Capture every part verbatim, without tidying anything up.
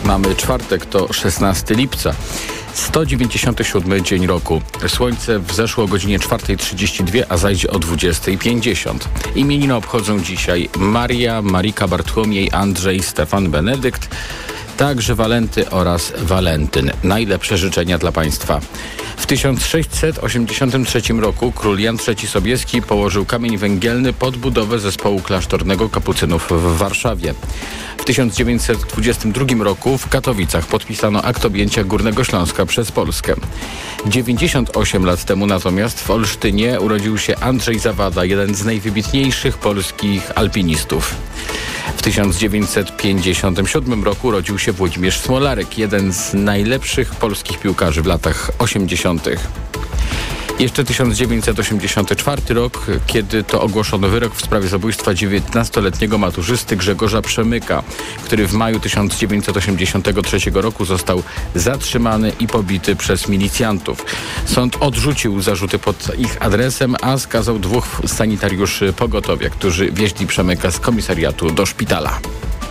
Mamy czwartek, to szesnastego lipca. sto dziewięćdziesiąty siódmy dzień roku. Słońce wzeszło o godzinie czwartej trzydzieści dwie, a zajdzie o dwudziestej pięćdziesiąt. Imieniny obchodzą dzisiaj Maria, Marika, Bartłomiej, Andrzej, Stefan, Benedykt, także Walenty oraz Walentyn. Najlepsze życzenia dla Państwa. W tysiąc sześćset osiemdziesiątym trzecim roku król Jan trzeci Sobieski położył kamień węgielny pod budowę zespołu klasztornego kapucynów w Warszawie. W tysiąc dziewięćset dwudziestym drugim roku w Katowicach podpisano akt objęcia Górnego Śląska przez Polskę. dziewięćdziesiąt osiem lat temu natomiast w Olsztynie urodził się Andrzej Zawada, jeden z najwybitniejszych polskich alpinistów. W tysiąc dziewięćset pięćdziesiątym siódmym roku urodził się Włodzimierz Smolarek, jeden z najlepszych polskich piłkarzy w latach osiemdziesiątych. Jeszcze tysiąc dziewięćset osiemdziesiąty czwarty rok, kiedy to ogłoszono wyrok w sprawie zabójstwa dziewiętnastoletniego maturzysty Grzegorza Przemyka, który w maju tysiąc dziewięćset osiemdziesiątego trzeciego roku został zatrzymany i pobity przez milicjantów. Sąd odrzucił zarzuty pod ich adresem, a skazał dwóch sanitariuszy pogotowia, którzy wieźli Przemyka z komisariatu do szpitala.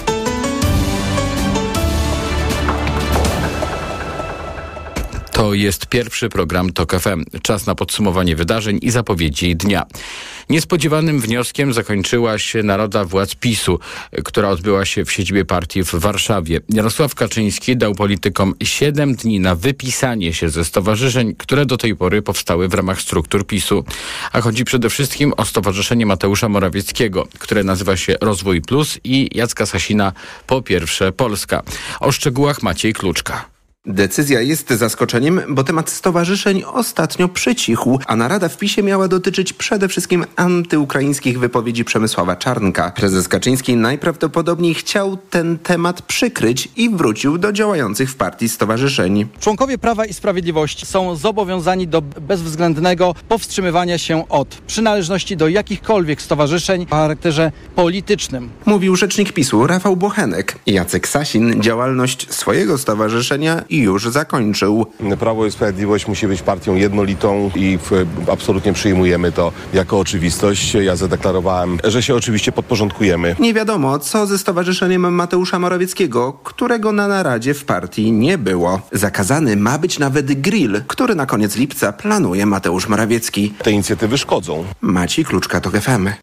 To jest pierwszy program TOK F M. Czas na podsumowanie wydarzeń i zapowiedzi dnia. Niespodziewanym wnioskiem zakończyła się Narada Władz PiSu, która odbyła się w siedzibie partii w Warszawie. Jarosław Kaczyński dał politykom siedem dni na wypisanie się ze stowarzyszeń, które do tej pory powstały w ramach struktur PiSu. A chodzi przede wszystkim o Stowarzyszenie Mateusza Morawieckiego, które nazywa się Rozwój Plus, i Jacka Sasina Po Pierwsze Polska. O szczegółach Maciej Kluczka. Decyzja jest zaskoczeniem, bo temat stowarzyszeń ostatnio przycichł, a narada w PiSie miała dotyczyć przede wszystkim antyukraińskich wypowiedzi Przemysława Czarnka. Prezes Kaczyński najprawdopodobniej chciał ten temat przykryć i wrócił do działających w partii stowarzyszeń. Członkowie Prawa i Sprawiedliwości są zobowiązani do bezwzględnego powstrzymywania się od przynależności do jakichkolwiek stowarzyszeń o charakterze politycznym. Mówił rzecznik PiSu Rafał Bochenek. Jacek Sasin działalność swojego stowarzyszenia i już zakończył. Prawo i Sprawiedliwość musi być partią jednolitą i w, absolutnie przyjmujemy to jako oczywistość. Ja zadeklarowałem, że się oczywiście podporządkujemy. Nie wiadomo, co ze Stowarzyszeniem Mateusza Morawieckiego, którego na naradzie w partii nie było. Zakazany ma być nawet grill, który na koniec lipca planuje Mateusz Morawiecki. Te inicjatywy szkodzą. Maciej Kluczka, TOK F M.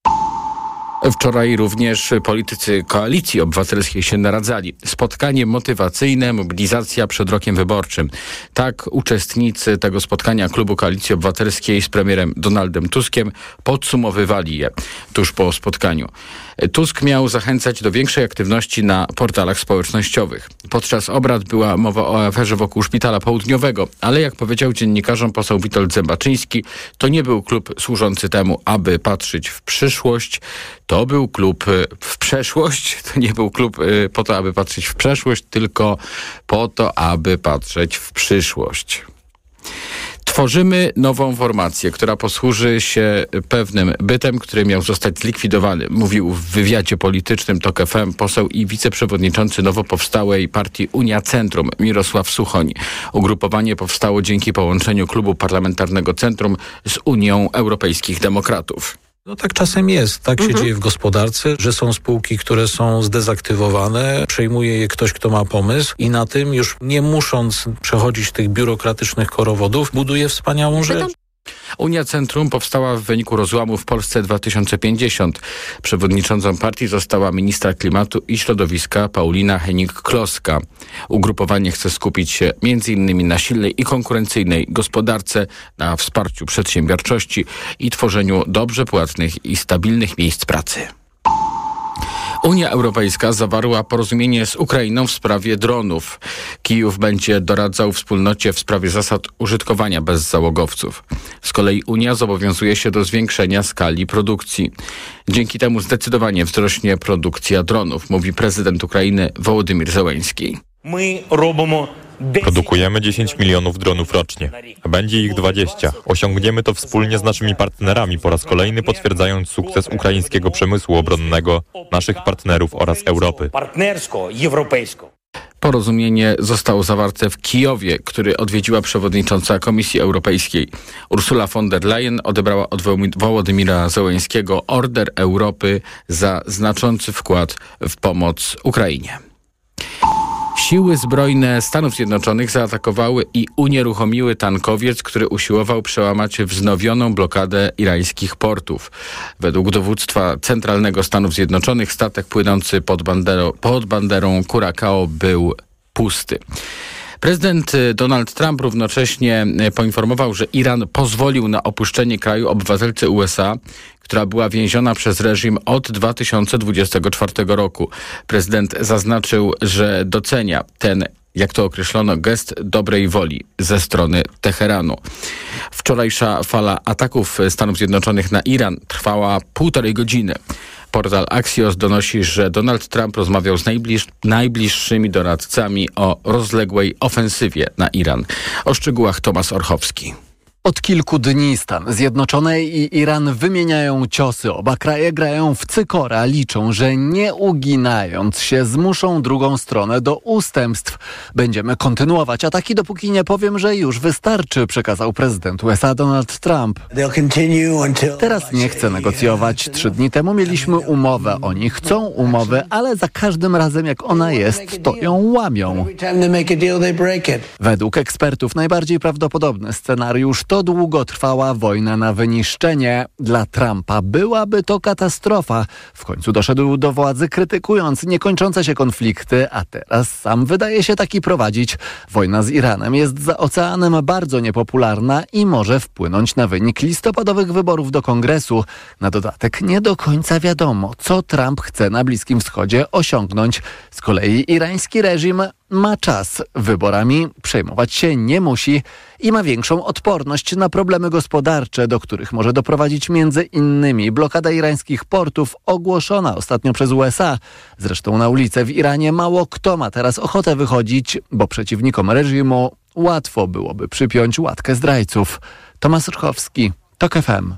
Wczoraj również politycy Koalicji Obywatelskiej się naradzali. Spotkanie motywacyjne, mobilizacja przed rokiem wyborczym. Tak uczestnicy tego spotkania klubu Koalicji Obywatelskiej z premierem Donaldem Tuskiem podsumowywali je tuż po spotkaniu. Tusk miał zachęcać do większej aktywności na portalach społecznościowych. Podczas obrad była mowa o aferze wokół Szpitala Południowego, ale jak powiedział dziennikarzom poseł Witold Zębaczyński, to nie był klub służący temu, aby patrzeć w przyszłość. To był klub w przeszłość. To nie był klub po to, aby patrzeć w przeszłość, tylko po to, aby patrzeć w przyszłość. Tworzymy nową formację, która posłuży się pewnym bytem, który miał zostać zlikwidowany. Mówił w wywiadzie politycznym TOK F M poseł i wiceprzewodniczący nowo powstałej partii Unia Centrum Mirosław Suchoń. Ugrupowanie powstało dzięki połączeniu klubu parlamentarnego Centrum z Unią Europejskich Demokratów. No tak czasem jest. Tak się mhm. dzieje w gospodarce, że są spółki, które są zdezaktywowane, przejmuje je ktoś, kto ma pomysł i na tym, już nie musząc przechodzić tych biurokratycznych korowodów, buduje wspaniałą rzecz. Unia Centrum powstała w wyniku rozłamu w Polsce dwa tysiące pięćdziesiąt. Przewodniczącą partii została ministra klimatu i środowiska Paulina Hennig-Kloska. Ugrupowanie chce skupić się między innymi na silnej i konkurencyjnej gospodarce, na wsparciu przedsiębiorczości i tworzeniu dobrze płatnych i stabilnych miejsc pracy. Unia Europejska zawarła porozumienie z Ukrainą w sprawie dronów. Kijów będzie doradzał wspólnocie w sprawie zasad użytkowania bezzałogowców. Z kolei Unia zobowiązuje się do zwiększenia skali produkcji. Dzięki temu zdecydowanie wzrośnie produkcja dronów, mówi prezydent Ukrainy Wołodymyr Zełenski. My robimy Produkujemy dziesięć milionów dronów rocznie, a będzie ich dwadzieścia. Osiągniemy to wspólnie z naszymi partnerami, po raz kolejny potwierdzając sukces ukraińskiego przemysłu obronnego, naszych partnerów oraz Europy. Porozumienie zostało zawarte w Kijowie, który odwiedziła przewodnicząca Komisji Europejskiej. Ursula von der Leyen odebrała od Wołodymyra Zełenskiego Order Europy za znaczący wkład w pomoc Ukrainie. Siły zbrojne Stanów Zjednoczonych zaatakowały i unieruchomiły tankowiec, który usiłował przełamać wznowioną blokadę irańskich portów. Według dowództwa centralnego Stanów Zjednoczonych statek płynący pod, bandero, pod banderą Curacao był pusty. Prezydent Donald Trump równocześnie poinformował, że Iran pozwolił na opuszczenie kraju obywatelce U S A, która była więziona przez reżim od dwa tysiące dwudziestego czwartego roku. Prezydent zaznaczył, że docenia ten, jak to określono, gest dobrej woli ze strony Teheranu. Wczorajsza fala ataków Stanów Zjednoczonych na Iran trwała półtorej godziny. Portal Axios donosi, że Donald Trump rozmawiał z najbliż, najbliższymi doradcami o rozległej ofensywie na Iran. O szczegółach Tomasz Orchowski. Od kilku dni Stany Zjednoczone i Iran wymieniają ciosy. Oba kraje grają w cykora. Liczą, że nie uginając się zmuszą drugą stronę do ustępstw. Będziemy kontynuować ataki, dopóki nie powiem, że już wystarczy, przekazał prezydent U S A Donald Trump. Teraz nie chcę negocjować. Trzy dni temu mieliśmy umowę. Oni chcą umowy, ale za każdym razem jak ona jest, to ją łamią. Według ekspertów najbardziej prawdopodobny scenariusz to długotrwała wojna na wyniszczenie. Dla Trumpa byłaby to katastrofa. W końcu doszedł do władzy, krytykując niekończące się konflikty, a teraz sam wydaje się taki prowadzić. Wojna z Iranem jest za oceanem bardzo niepopularna i może wpłynąć na wynik listopadowych wyborów do Kongresu. Na dodatek nie do końca wiadomo, co Trump chce na Bliskim Wschodzie osiągnąć. Z kolei irański reżim ma czas. Wyborami przejmować się nie musi i ma większą odporność na problemy gospodarcze, do których może doprowadzić między innymi blokada irańskich portów ogłoszona ostatnio przez U S A. Zresztą na ulicę w Iranie mało kto ma teraz ochotę wychodzić, bo przeciwnikom reżimu łatwo byłoby przypiąć łatkę zdrajców. Tomasz Orchowski, TOK F M.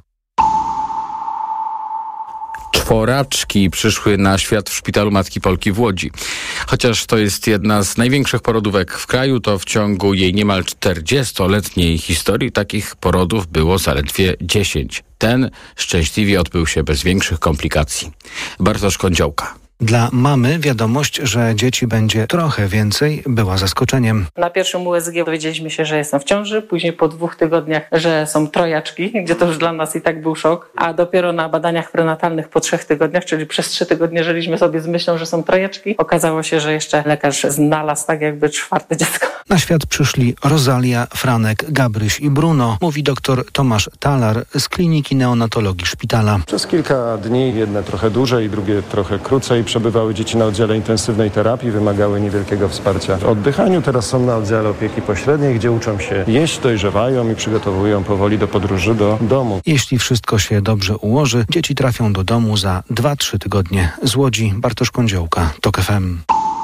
Czworaczki przyszły na świat w szpitalu Matki Polki w Łodzi. Chociaż to jest jedna z największych porodówek w kraju, to w ciągu jej niemal czterdziestoletniej historii takich porodów było zaledwie dziesięć. Ten szczęśliwie odbył się bez większych komplikacji. Bartosz Kądziołka. Dla mamy wiadomość, że dzieci będzie trochę więcej, była zaskoczeniem. Na pierwszym U S G dowiedzieliśmy się, że jestem w ciąży, później po dwóch tygodniach, że są trojaczki, gdzie to już dla nas i tak był szok, a dopiero na badaniach prenatalnych po trzech tygodniach, czyli przez trzy tygodnie żyliśmy sobie z myślą, że są trojaczki, okazało się, że jeszcze lekarz znalazł tak jakby czwarte dziecko. Na świat przyszli Rosalia, Franek, Gabryś i Bruno, mówi dr Tomasz Talar z Kliniki Neonatologii Szpitala. Przez kilka dni, jedne trochę dłużej, drugie trochę krócej, przebywały dzieci na oddziale intensywnej terapii, wymagały niewielkiego wsparcia w oddychaniu. Teraz są na oddziale opieki pośredniej, gdzie uczą się jeść, dojrzewają i przygotowują powoli do podróży do domu. Jeśli wszystko się dobrze ułoży, dzieci trafią do domu za dwa trzy tygodnie. Z Łodzi Bartosz Kądziołka, TOK F M.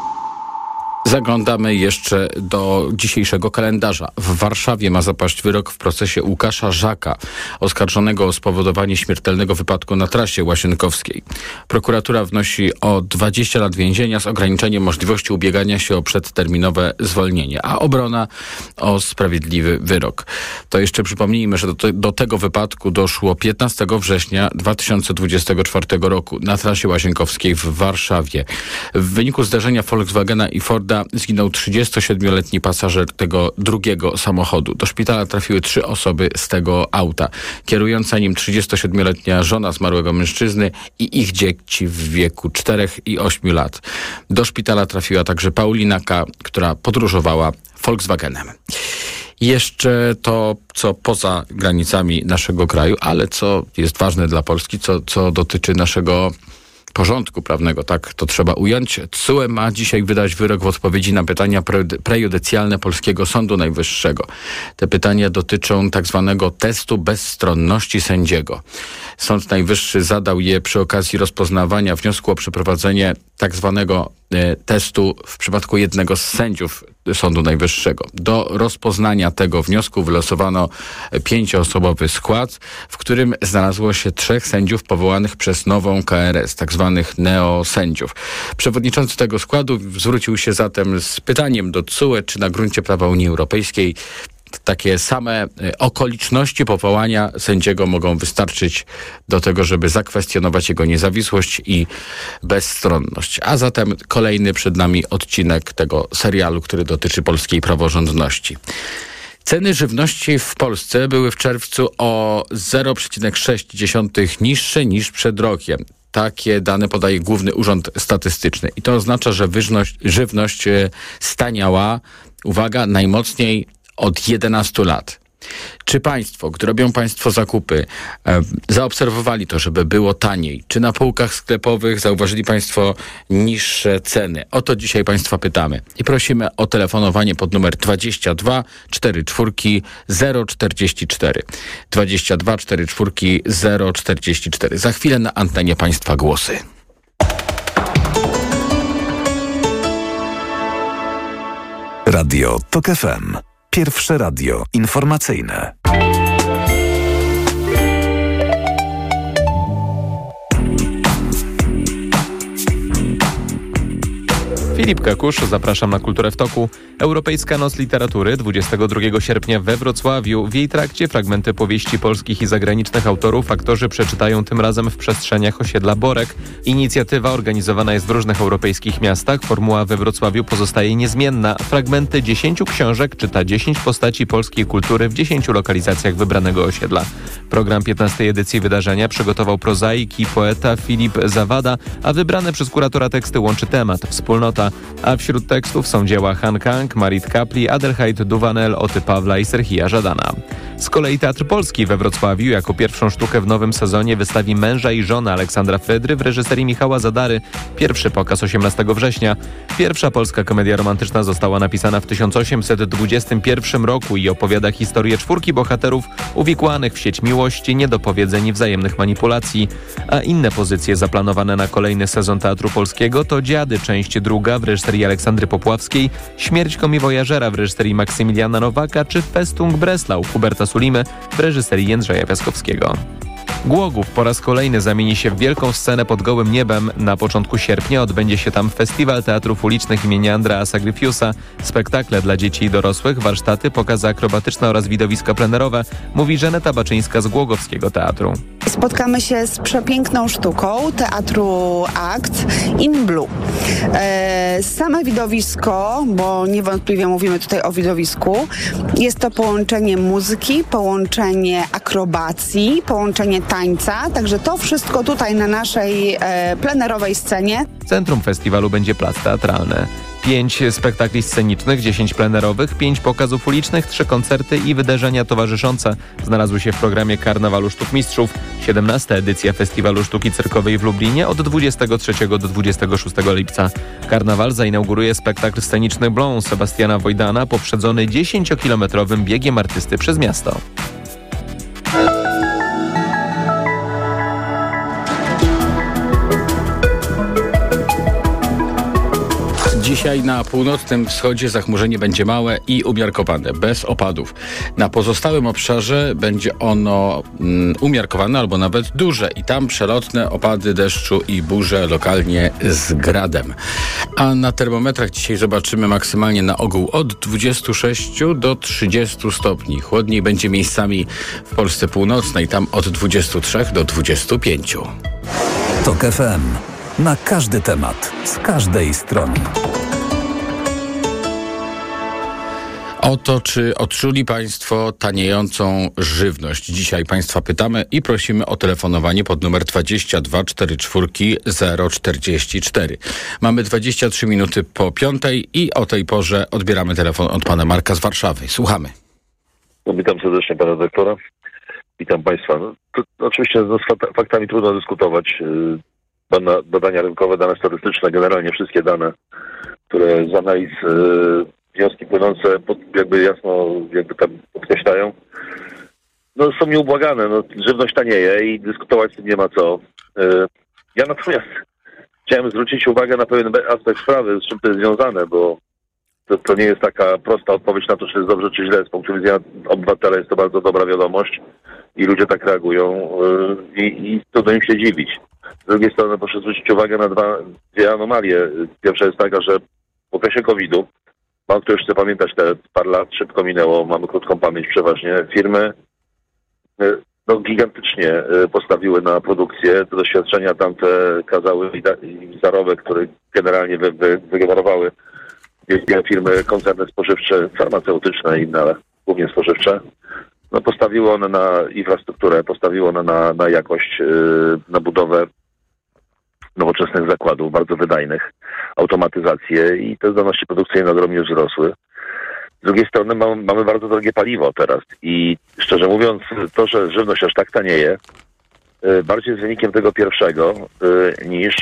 Zaglądamy jeszcze do dzisiejszego kalendarza. W Warszawie ma zapaść wyrok w procesie Łukasza Żaka, oskarżonego o spowodowanie śmiertelnego wypadku na trasie łazienkowskiej. Prokuratura wnosi o dwadzieścia lat więzienia z ograniczeniem możliwości ubiegania się o przedterminowe zwolnienie, a obrona o sprawiedliwy wyrok. To jeszcze przypomnijmy, że do, te, do tego wypadku doszło piętnastego września dwa tysiące dwudziestego czwartego roku na trasie łazienkowskiej w Warszawie. W wyniku zdarzenia Volkswagena i Forda zginął trzydziestosiedmioletni pasażer tego drugiego samochodu. Do szpitala trafiły trzy osoby z tego auta. Kierująca nim trzydziestosiedmioletnia żona zmarłego mężczyzny i ich dzieci w wieku czterech i ośmiu lat. Do szpitala trafiła także Paulina K., która podróżowała Volkswagenem. Jeszcze to, co poza granicami naszego kraju, ale co jest ważne dla Polski, co, co dotyczy naszego porządku prawnego, tak to trzeba ująć. T S U E ma dzisiaj wydać wyrok w odpowiedzi na pytania pre- prejudycjalne Polskiego Sądu Najwyższego. Te pytania dotyczą tak zwanego testu bezstronności sędziego. Sąd Najwyższy zadał je przy okazji rozpoznawania wniosku o przeprowadzenie tak zwanego e, testu w przypadku jednego z sędziów Sądu Najwyższego. Do rozpoznania tego wniosku wylosowano pięcioosobowy skład, w którym znalazło się trzech sędziów powołanych przez nową K R S, tak zwanych neosędziów. Przewodniczący tego składu zwrócił się zatem z pytaniem do T S U E, czy na gruncie prawa Unii Europejskiej takie same okoliczności powołania sędziego mogą wystarczyć do tego, żeby zakwestionować jego niezawisłość i bezstronność. A zatem kolejny przed nami odcinek tego serialu, który dotyczy polskiej praworządności. Ceny żywności w Polsce były w czerwcu o zero przecinek sześć niższe niż przed rokiem. Takie dane podaje Główny Urząd Statystyczny. I to oznacza, że wyżność, żywność staniała, uwaga, najmocniej od jedenastu lat. Czy państwo, gdy robią państwo zakupy, e, zaobserwowali to, żeby było taniej? Czy na półkach sklepowych zauważyli państwo niższe ceny? O to dzisiaj państwa pytamy. I prosimy o telefonowanie pod numer dwadzieścia dwa czterdzieści cztery zero czterdzieści cztery. dwadzieścia dwa czterdzieści cztery zero czterdzieści cztery. Za chwilę na antenie państwa głosy. Radio TOK F M. Pierwsze radio informacyjne. Filip Kakusz, zapraszam na Kulturę w toku. Europejska Noc Literatury dwudziestego drugiego sierpnia we Wrocławiu. W jej trakcie fragmenty powieści polskich i zagranicznych autorów aktorzy przeczytają tym razem w przestrzeniach osiedla Borek. Inicjatywa organizowana jest w różnych europejskich miastach. Formuła we Wrocławiu pozostaje niezmienna. Fragmenty dziesięciu książek czyta dziesięć postaci polskiej kultury w dziesięciu lokalizacjach wybranego osiedla. Program piętnastej edycji wydarzenia przygotował prozaik i poeta Filip Zawada, a wybrane przez kuratora teksty łączy temat wspólnota. A wśród tekstów są dzieła Han Kang, Marit Kapli, Adelheid Duvanel, Oty Pawla i Serhija Żadana. Z kolei Teatr Polski we Wrocławiu jako pierwszą sztukę w nowym sezonie wystawi Męża i żonę Aleksandra Frydry w reżyserii Michała Zadary. Pierwszy pokaz osiemnastego września. Pierwsza polska komedia romantyczna została napisana w tysiąc osiemset dwudziestym pierwszym roku i opowiada historię czwórki bohaterów uwikłanych w sieć miłości, niedopowiedzeń i wzajemnych manipulacji. A inne pozycje zaplanowane na kolejny sezon Teatru Polskiego to Dziady, część druga w reżyserii Aleksandry Popławskiej, Śmierć komiwojażera w reżyserii Maksymiliana Nowaka czy Festung Breslau Huberta Sulimy w reżyserii Jędrzeja Piaskowskiego. Głogów po raz kolejny zamieni się w wielką scenę pod gołym niebem. Na początku sierpnia odbędzie się tam Festiwal Teatrów Ulicznych imienia Andreasa Gryfiusa, spektakle dla dzieci i dorosłych, warsztaty, pokazy akrobatyczne oraz widowiska plenerowe, mówi Żaneta Baczyńska z Głogowskiego Teatru. Spotkamy się z przepiękną sztuką Teatru Akt in Blue. E, same widowisko, bo niewątpliwie mówimy tutaj o widowisku, jest to połączenie muzyki, połączenie akrobacji, połączenie tańca, także to wszystko tutaj na naszej e, plenerowej scenie. Centrum festiwalu będzie plac teatralny. Pięć spektakli scenicznych, dziesięć plenerowych, pięć pokazów ulicznych, trzy koncerty i wydarzenia towarzyszące znalazły się w programie Karnawalu Sztuk Mistrzów. siedemnasta edycja Festiwalu Sztuki Cyrkowej w Lublinie od dwudziestego trzeciego do dwudziestego szóstego lipca. Karnawal zainauguruje spektakl sceniczny Blond Sebastiana Wojdana, poprzedzony dziesięciokilometrowym biegiem artysty przez miasto. Dzisiaj na północnym wschodzie zachmurzenie będzie małe i umiarkowane, bez opadów. Na pozostałym obszarze będzie ono mm, umiarkowane albo nawet duże i tam przelotne opady deszczu i burze lokalnie z gradem. A na termometrach dzisiaj zobaczymy maksymalnie na ogół od dwudziestu sześciu do trzydziestu stopni. Chłodniej będzie miejscami w Polsce północnej, tam od dwudziestu trzech do dwudziestu pięciu. TOK F M. Na każdy temat, z każdej strony. O to, czy odczuli państwo taniejącą żywność. Dzisiaj państwa pytamy i prosimy o telefonowanie pod numer dwadzieścia dwa czterdzieści cztery zero czterdzieści cztery. Mamy dwadzieścia trzy minuty po piątej i o tej porze odbieramy telefon od pana Marka z Warszawy. Słuchamy. No, witam serdecznie pana doktora. Witam państwa. No, to, oczywiście no, z faktami trudno dyskutować. Bada, badania rynkowe, dane statystyczne, generalnie wszystkie dane, które z analiz yy, wnioski płynące pod, jakby jasno jakby tam podkreślają, no są nieubłagane. No, żywność tanieje i dyskutować z tym nie ma co. Yy, ja natomiast chciałem zwrócić uwagę na pewien aspekt sprawy, z czym to jest związane, bo to, to nie jest taka prosta odpowiedź na to, czy jest dobrze, czy źle. Z punktu widzenia obywatela jest to bardzo dobra wiadomość i ludzie tak reagują yy, i, i trudno im się dziwić. Z drugiej strony proszę zwrócić uwagę na dwa, dwie anomalie. Pierwsza jest taka, że w okresie kowida Mało kto już chce pamiętać, te parę lat szybko minęło, mamy krótką pamięć przeważnie. Firmy no, gigantycznie postawiły na produkcję. Te doświadczenia tamte kazały im zarobek, który generalnie wy, wy, wygenerowały wielkie firmy, koncerny spożywcze, farmaceutyczne i inne, ale głównie spożywcze. No, postawiły one na infrastrukturę, postawiły one na, na jakość, na budowę nowoczesnych zakładów, bardzo wydajnych, automatyzację i te zdolności produkcyjne ogromnie wzrosły. Z drugiej strony mamy, mamy bardzo drogie paliwo teraz i szczerze mówiąc to, że żywność aż tak tanieje, bardziej jest wynikiem tego pierwszego niż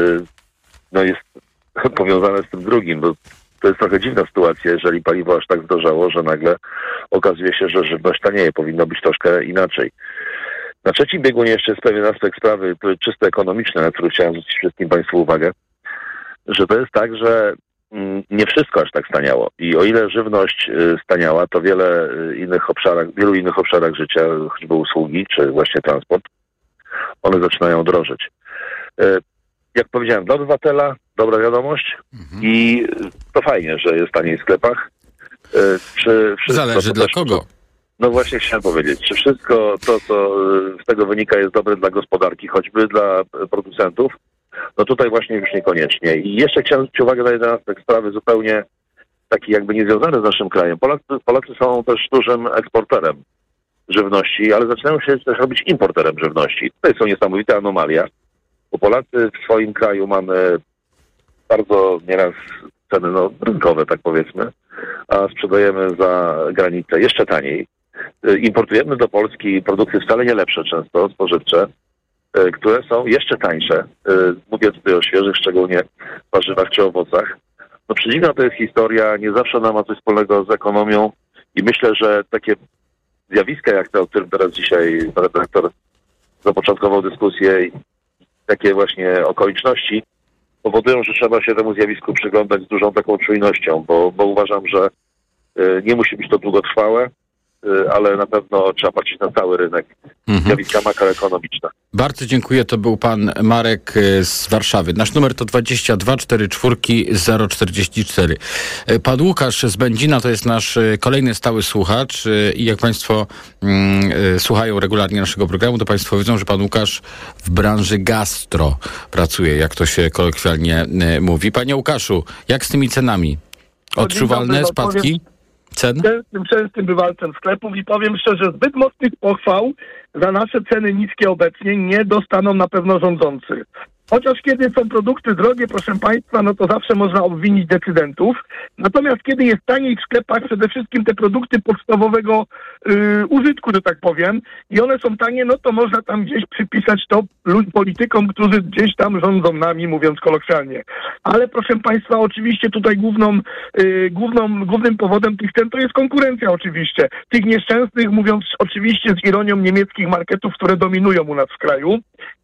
no jest powiązane z tym drugim, bo to jest trochę dziwna sytuacja, jeżeli paliwo aż tak zdrożało, że nagle okazuje się, że żywność tanieje. Powinno być troszkę inaczej. Na trzecim biegunie jeszcze jest pewien aspekt sprawy czysto ekonomiczny, na który chciałem zwrócić wszystkim Państwu uwagę, że to jest tak, że nie wszystko aż tak staniało. I o ile żywność staniała, to wiele innych obszarach, w wielu innych obszarach życia, choćby usługi, czy właśnie transport, one zaczynają drożeć. Jak powiedziałem, dla obywatela dobra wiadomość mhm. i to fajnie, że jest taniej w sklepach. Czy wszystko, Zależy dla kogo. No właśnie chciałem powiedzieć, czy wszystko to, co z tego wynika, jest dobre dla gospodarki, choćby dla producentów, no tutaj właśnie już niekoniecznie. I jeszcze chciałem zwrócić uwagę na jeden aspekt sprawy zupełnie taki jakby niezwiązany z naszym krajem. Polacy, Polacy są też dużym eksporterem żywności, ale zaczynają się też robić importerem żywności. Tutaj są niesamowite anomalia, bo Polacy w swoim kraju mamy bardzo nieraz ceny no, rynkowe, tak powiedzmy, a sprzedajemy za granicę jeszcze taniej. Importujemy do Polski produkty wcale nie lepsze często, spożywcze, które są jeszcze tańsze. Mówię tutaj o świeżych, szczególnie warzywach czy owocach. No przedziwna to jest historia, nie zawsze ona ma coś wspólnego z ekonomią i myślę, że takie zjawiska jak te, o którym teraz dzisiaj pan redaktor zapoczątkował dyskusję i takie właśnie okoliczności powodują, że trzeba się temu zjawisku przyglądać z dużą taką czujnością, bo, bo uważam, że y, nie musi być to długotrwałe, y, ale na pewno trzeba patrzeć na cały rynek, mhm. zjawiska makroekonomiczne. Bardzo dziękuję. To był pan Marek z Warszawy. Nasz numer to dwadzieścia dwa czterdzieści cztery zero czterdzieści cztery. Pan Łukasz z Będzina to jest nasz kolejny stały słuchacz i jak państwo mm, słuchają regularnie naszego programu, to państwo wiedzą, że pan Łukasz w branży gastro pracuje, jak to się kolokwialnie mówi. Panie Łukaszu, jak z tymi cenami? Odczuwalne spadki cen? Częstym, częstym bywalcem sklepów i powiem szczerze, zbyt mocnych pochwał za nasze ceny niskie obecnie nie dostaną na pewno rządzący. Chociaż kiedy są produkty drogie, proszę Państwa, no to zawsze można obwinić decydentów. Natomiast kiedy jest taniej w sklepach, przede wszystkim te produkty podstawowego yy, użytku, że tak powiem, i one są tanie, no to można tam gdzieś przypisać to politykom, którzy gdzieś tam rządzą nami, mówiąc kolokwialnie. Ale proszę Państwa, oczywiście tutaj główną, yy, główną, głównym powodem tych cen to jest konkurencja oczywiście. Tych nieszczęsnych, mówiąc oczywiście z ironią, niemieckich marketów, które dominują u nas w kraju.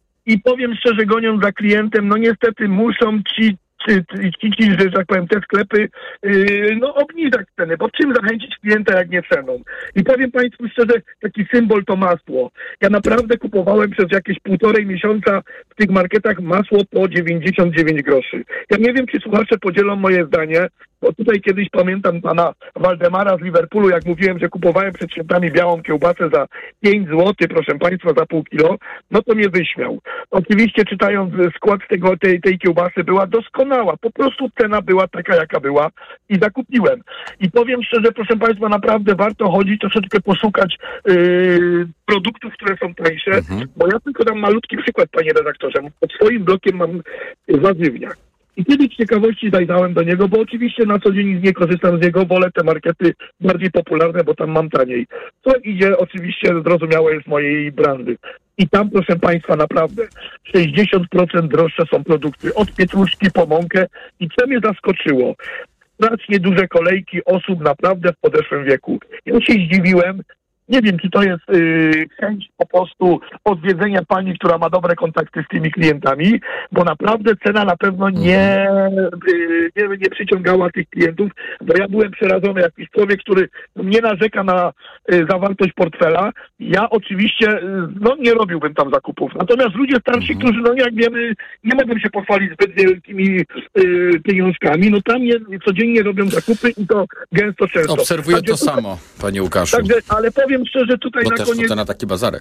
I powiem szczerze, goniąc za klientem, no niestety muszą ci, ci, ci, ci że tak powiem, te sklepy, yy, no obniżać ceny, bo czym zachęcić klienta, jak nie ceną? I powiem Państwu szczerze, taki symbol to masło. Ja naprawdę kupowałem przez jakieś półtorej miesiąca w tych marketach masło po dziewięćdziesiąt dziewięć groszy. Ja nie wiem, czy słuchacze podzielą moje zdanie, bo tutaj kiedyś pamiętam pana Waldemara z Liverpoolu, jak mówiłem, że kupowałem przed świętami białą kiełbasę za pięć złotych, proszę Państwa, za pół kilo, no to mnie wyśmiał. Oczywiście czytając skład tego, tej, tej kiełbasy była doskonała, po prostu cena była taka, jaka była i zakupiłem. I powiem szczerze, proszę Państwa, naprawdę warto chodzić, troszeczkę poszukać yy, produktów, które są tańsze, mhm. bo ja tylko dam malutki przykład, panie redaktorze. Pod swoim blokiem mam warzywniak. I kiedyś z ciekawości zajrzałem do niego, bo oczywiście na co dzień nie korzystam z niego, wolę te markety bardziej popularne, bo tam mam taniej. Co idzie oczywiście zrozumiałe z mojej branży. I tam, proszę Państwa, naprawdę sześćdziesiąt procent droższe są produkty, od pietruszki po mąkę. I co mnie zaskoczyło? Strasznie duże kolejki osób naprawdę w podeszłym wieku. Ja się zdziwiłem, Nie wiem, czy to jest yy, chęć po prostu odwiedzenia pani, która ma dobre kontakty z tymi klientami, bo naprawdę cena na pewno nie, yy, nie, nie przyciągała tych klientów, bo ja byłem przerażony, jakiś człowiek, który nie narzeka na yy, zawartość portfela. Ja oczywiście yy, no, nie robiłbym tam zakupów. Natomiast ludzie starsi, mhm. którzy, no jak wiemy, nie mogą się pochwalić zbyt wielkimi yy, pieniążkami, no tam nie, codziennie robią zakupy i to gęsto często. Obserwuję Także to samo, panie Łukaszu. Także, ale powiem szczerze, tutaj Bo na też koniec... to na taki bazarek.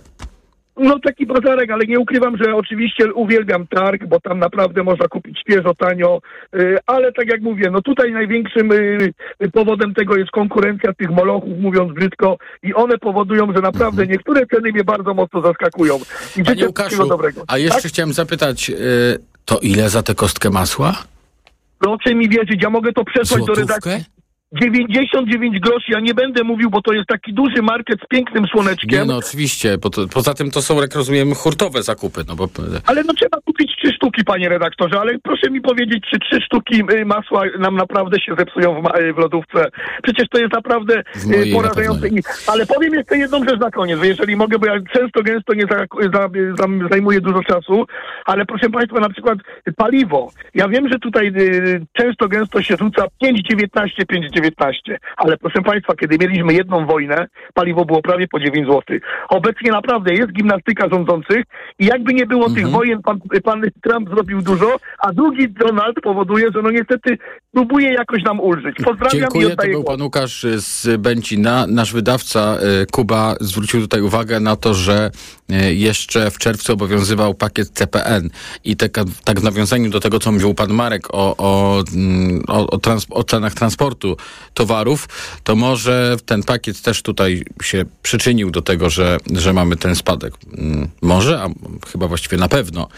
No taki bazarek, ale nie ukrywam, że oczywiście uwielbiam targ, bo tam naprawdę można kupić świeżo, tanio, yy, ale tak jak mówię, no tutaj największym yy, powodem tego jest konkurencja tych molochów, mówiąc brzydko, i one powodują, że naprawdę mhm. niektóre ceny mnie bardzo mocno zaskakują. I Panie Łukaszu, dobrego. A jeszcze tak? chciałem zapytać, yy, to ile za tę kostkę masła? Proszę mi wierzyć, ja mogę to przesłać Złotówkę? do redakcji. dziewięćdziesiąt dziewięć groszy, ja nie będę mówił, bo to jest taki duży market z pięknym słoneczkiem. Nie, no oczywiście, bo to, poza tym to są, jak rozumiem, hurtowe zakupy. No bo... Ale no trzeba kupić trzy sztuki, panie redaktorze, ale proszę mi powiedzieć, czy trzy sztuki masła nam naprawdę się zepsują w, ma- w lodówce. Przecież to jest naprawdę porażające. I, ale powiem jeszcze jedną rzecz na koniec, jeżeli mogę, bo ja często, gęsto nie za, za, za, zajmuję dużo czasu, ale proszę państwa, na przykład paliwo. Ja wiem, że tutaj y, często, gęsto się rzuca pięć dziewiętnaście, pięć dziewiętnaście, ale proszę państwa, kiedy mieliśmy jedną wojnę, paliwo było prawie po dziewięć złotych. Obecnie naprawdę jest gimnastyka rządzących i jakby nie było mhm. tych wojen, pan, pan Trump zrobił dużo, a drugi Donald powoduje, że no niestety próbuje jakoś nam ulżyć. Pozdrawiam. Dziękuję, i oddaję to był głos. pan Łukasz z Będzina. Nasz wydawca Kuba zwrócił tutaj uwagę na to, że jeszcze w czerwcu obowiązywał pakiet C P N i te, tak w nawiązaniu do tego, co mówił pan Marek o, o, o, o, trans, o cenach transportu towarów, to może ten pakiet też tutaj się przyczynił do tego, że, że mamy ten spadek. Może, a chyba właściwie na pewno.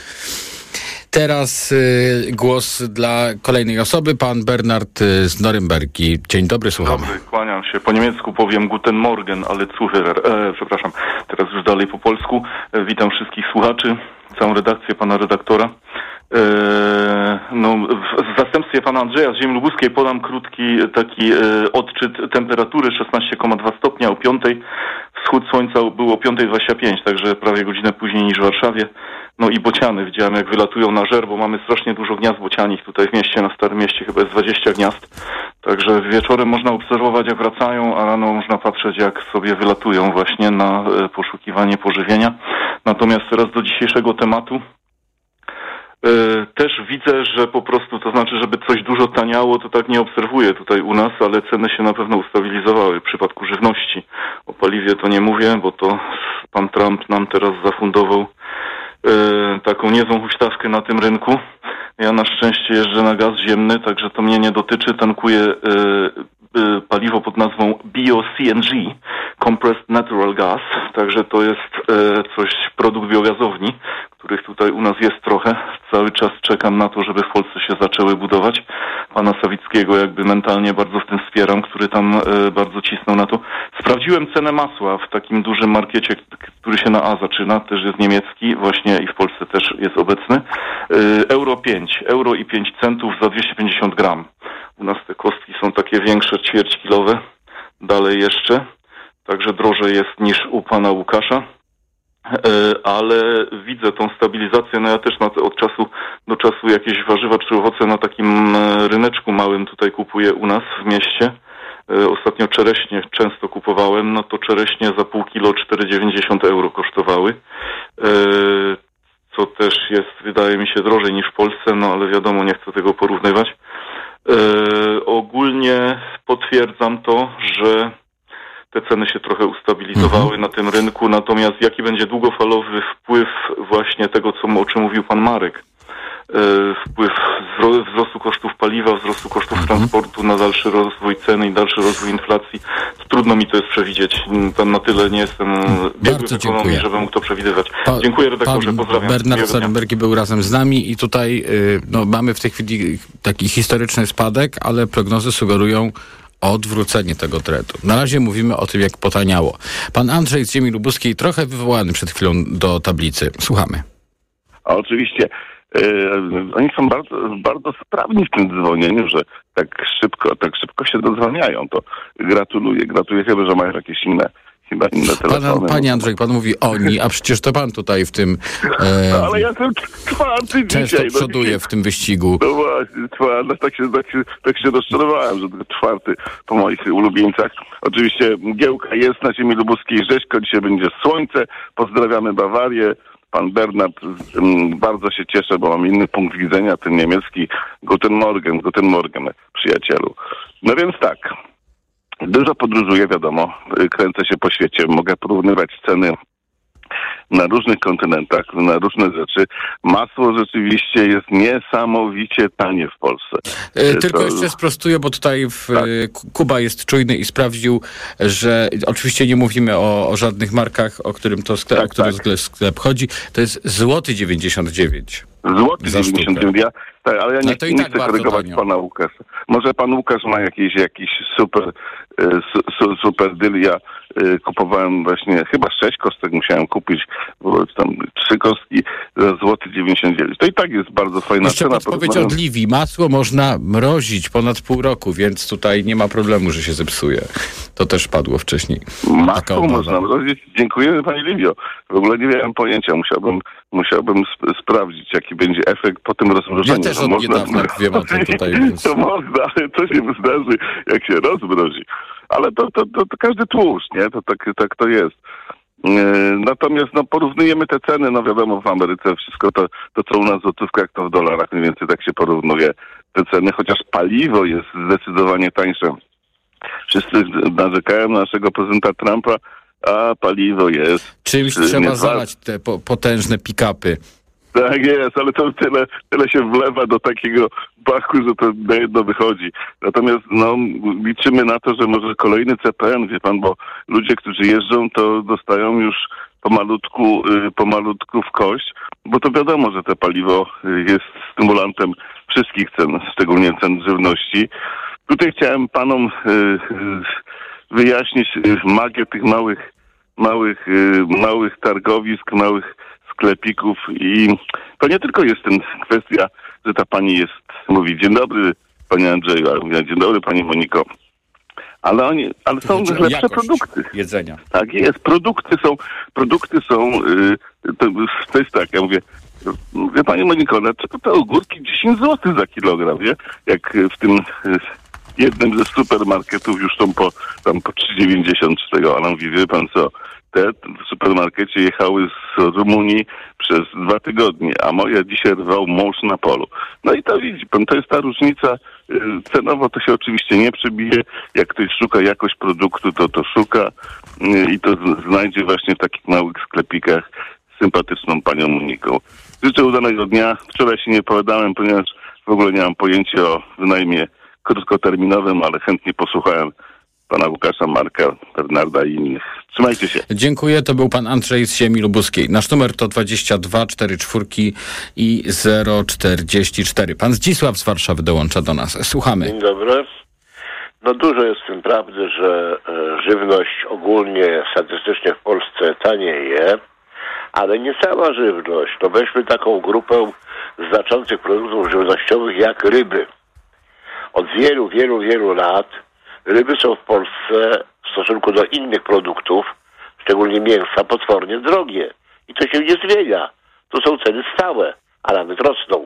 Teraz y, głos dla kolejnej osoby, pan Bernard y, z Norymbergi. Dzień dobry, słuchamy. Dobry, kłaniam się. Po niemiecku powiem Guten Morgen, ale Zuhörer. E, przepraszam, teraz już dalej po polsku. E, witam wszystkich słuchaczy, całą redakcję, pana redaktora. E, no, w, w zastępstwie pana Andrzeja z ziemi lubuskiej podam krótki taki e, odczyt temperatury szesnaście przecinek dwa stopnia o piątej. Wschód słońca był o piąta dwadzieścia pięć, także prawie godzinę później niż w Warszawie. No i bociany widziałem, jak wylatują na żer, bo mamy strasznie dużo gniazd bocianich tutaj w mieście, na Starym Mieście chyba jest dwadzieścia gniazd. Także wieczorem można obserwować, jak wracają, a rano można patrzeć, jak sobie wylatują właśnie na e, poszukiwanie pożywienia. Natomiast teraz do dzisiejszego tematu. E, też widzę, że po prostu, to znaczy, żeby coś dużo taniało, to tak nie obserwuję tutaj u nas, ale ceny się na pewno ustabilizowały w przypadku żywności. O paliwie to nie mówię, bo to pan Trump nam teraz zafundował e, taką niezłą huśtawkę na tym rynku. Ja na szczęście jeżdżę na gaz ziemny, także to mnie nie dotyczy. Tankuję e, e, paliwo pod nazwą Bio-C N G, Compressed Natural Gas, także to jest e, coś, produkt biogazowni, których tutaj u nas jest trochę. Cały czas czekam na to, żeby w Polsce się zaczęły budować. Pana Sawickiego jakby mentalnie bardzo w tym wspieram, który tam e, bardzo cisnął na to. Sprawdziłem cenę masła w takim dużym markecie, który się na A zaczyna, też jest niemiecki, właśnie i w Polsce też jest obecny. E, euro pięć, euro i pięć centów za dwieście pięćdziesiąt gram. U nas te kostki są takie większe, ćwierćkilowe, dalej jeszcze, także drożej jest niż u pana Łukasza. Ale widzę tą stabilizację, no ja też na, od czasu do czasu jakieś warzywa czy owoce na takim ryneczku małym tutaj kupuję u nas w mieście. Ostatnio czereśnie często kupowałem, no to czereśnie za pół kilo cztery dziewięćdziesiąt euro kosztowały, co też jest, wydaje mi się, drożej niż w Polsce, no ale wiadomo, nie chcę tego porównywać. Ogólnie potwierdzam to, że te ceny się trochę ustabilizowały mhm. na tym rynku, natomiast jaki będzie długofalowy wpływ właśnie tego, co, o czym mówił pan Marek, e, wpływ wzrostu kosztów paliwa, wzrostu kosztów mhm. transportu na dalszy rozwój ceny i dalszy rozwój inflacji, trudno mi to jest przewidzieć. Tam na tyle nie jestem biegły w ekonomii, żeby mógł to przewidywać. Pa, dziękuję redaktorze, pozdrawiam. Bernard z Norymbergi był razem z nami i tutaj y, no, mamy w tej chwili taki historyczny spadek, ale prognozy sugerują odwrócenie tego trendu. Na razie mówimy o tym, jak potaniało. Pan Andrzej z ziemi lubuskiej, trochę wywołany przed chwilą do tablicy. Słuchamy. A oczywiście. Yy, oni są bardzo, bardzo sprawni w tym dzwonieniu, że tak szybko, tak szybko się dodzwaniają. To gratuluję. Gratuluję chyba, że mają jakieś inne, chyba inne telefony. Pan, panie Andrzej, pan mówi oni, a przecież to pan tutaj w tym... E, no, ale ja jestem czwarty często dzisiaj. przoduje no, dzisiaj. w tym wyścigu. No właśnie, czwarty, tak się, tak się, tak się rozczarowałem, że tylko czwarty po moich ulubieńcach. Oczywiście mgiełka jest na ziemi lubuskiej, rzeźko, dzisiaj będzie słońce. Pozdrawiamy Bawarię. Pan Bernard, um, bardzo się cieszę, bo mam inny punkt widzenia, ten niemiecki. Guten Morgen, guten Morgen, przyjacielu. No więc tak, dużo podróżuję, wiadomo, kręcę się po świecie, mogę porównywać ceny na różnych kontynentach, na różne rzeczy. Masło rzeczywiście jest niesamowicie tanie w Polsce. E, tylko to... jeszcze sprostuję, bo tutaj w, tak. Kuba jest czujny i sprawdził, że oczywiście nie mówimy o, o żadnych markach, o którym to sklep, tak, o który tak. sklep chodzi. To jest złoty dziewięćdziesiąt dziewięć. Złoty dziewięćdziesiąt dziewięć, ja, tak, ale ja nie, no nie tak chcę korygować tanio. Pana Łukasza. Może pan Łukasz ma jakiś, jakiś super, su, su, super deal. Ja y, kupowałem właśnie, chyba sześć kostek musiałem kupić, bo tam trzy kostki za złoty dziewięćdziesiąt dziewięć. To i tak jest bardzo fajna Jeszcze cena. Jeszcze podpowiedź od Liwi. Masło można mrozić ponad pół roku, więc tutaj nie ma problemu, że się zepsuje. To też padło wcześniej. Masło można mrozić. Dziękuję pani Liwio. W ogóle nie miałem pojęcia. Musiałbym, musiałbym sp- sprawdzić, jaki będzie efekt po tym rozmrożeniu. Ja też od można... niedawna wiem o tym tutaj. Więc... To można, ale to się zdarzy, jak się rozmrozi. Ale to, to, to, to każdy tłuszcz, nie? To tak, tak to jest. Yy, natomiast no, porównujemy te ceny, no wiadomo, w Ameryce wszystko to, to co u nas w złotówkach, to w dolarach mniej więcej tak się porównuje te ceny, chociaż paliwo jest zdecydowanie tańsze. Wszyscy narzekają na naszego prezydenta Trumpa, a paliwo jest... Czymś trzeba zalać te po, potężne pick-upy. Tak jest, ale to tyle, tyle się wlewa do takiego baku, że to na jedno wychodzi. Natomiast no, liczymy na to, że może kolejny C P N, wie pan, bo ludzie, którzy jeżdżą, to dostają już pomalutku, pomalutku w kość, bo to wiadomo, że to paliwo jest stymulantem wszystkich cen, szczególnie cen żywności. Tutaj chciałem panom wyjaśnić magię tych małych, małych, małych targowisk, małych sklepików i to nie tylko jest ten kwestia, że ta pani jest, mówi dzień dobry panie Andrzeju, ale mówi dzień dobry pani Moniko, ale oni, ale są znaczy, lepsze produkty. Jedzenia. Tak jest, produkty są, produkty są, yy, to, to jest tak, ja mówię, wie pani Moniko, dlaczego te ogórki dziesięć złotych za kilogram, nie? Jak w tym yy, jednym ze supermarketów już są po, tam po trzy dziewięćdziesiąt z tego, ale mówi, wie pan co, te w supermarkecie jechały z Rumunii przez dwa tygodnie, a moja dzisiaj rwał mąż na polu. No i to widzi pan, to jest ta różnica. Cenowo to się oczywiście nie przebije. Jak ktoś szuka jakość produktu, to to szuka i to znajdzie właśnie w takich małych sklepikach sympatyczną panią Moniką. Życzę udanego dnia. Wczoraj się nie opowiadałem, ponieważ w ogóle nie mam pojęcia o wynajmie krótkoterminowym, ale chętnie posłuchałem pana Łukasza, Marka, Bernarda i innych. Trzymajcie się. Dziękuję. To był pan Andrzej z ziemi lubuskiej. Nasz numer to dwadzieścia dwa czterdzieści cztery i zero czterdzieści cztery. Pan Zdzisław z Warszawy dołącza do nas. Słuchamy. Dzień dobry. No dużo jest w tym prawdy, że e, żywność ogólnie statystycznie w Polsce tanieje, ale nie cała żywność. To weźmy taką grupę znaczących produktów żywnościowych jak ryby. Od wielu, wielu, wielu lat ryby są w Polsce w stosunku do innych produktów, szczególnie mięsa, potwornie drogie. I to się nie zmienia. To są ceny stałe, a nawet rosną.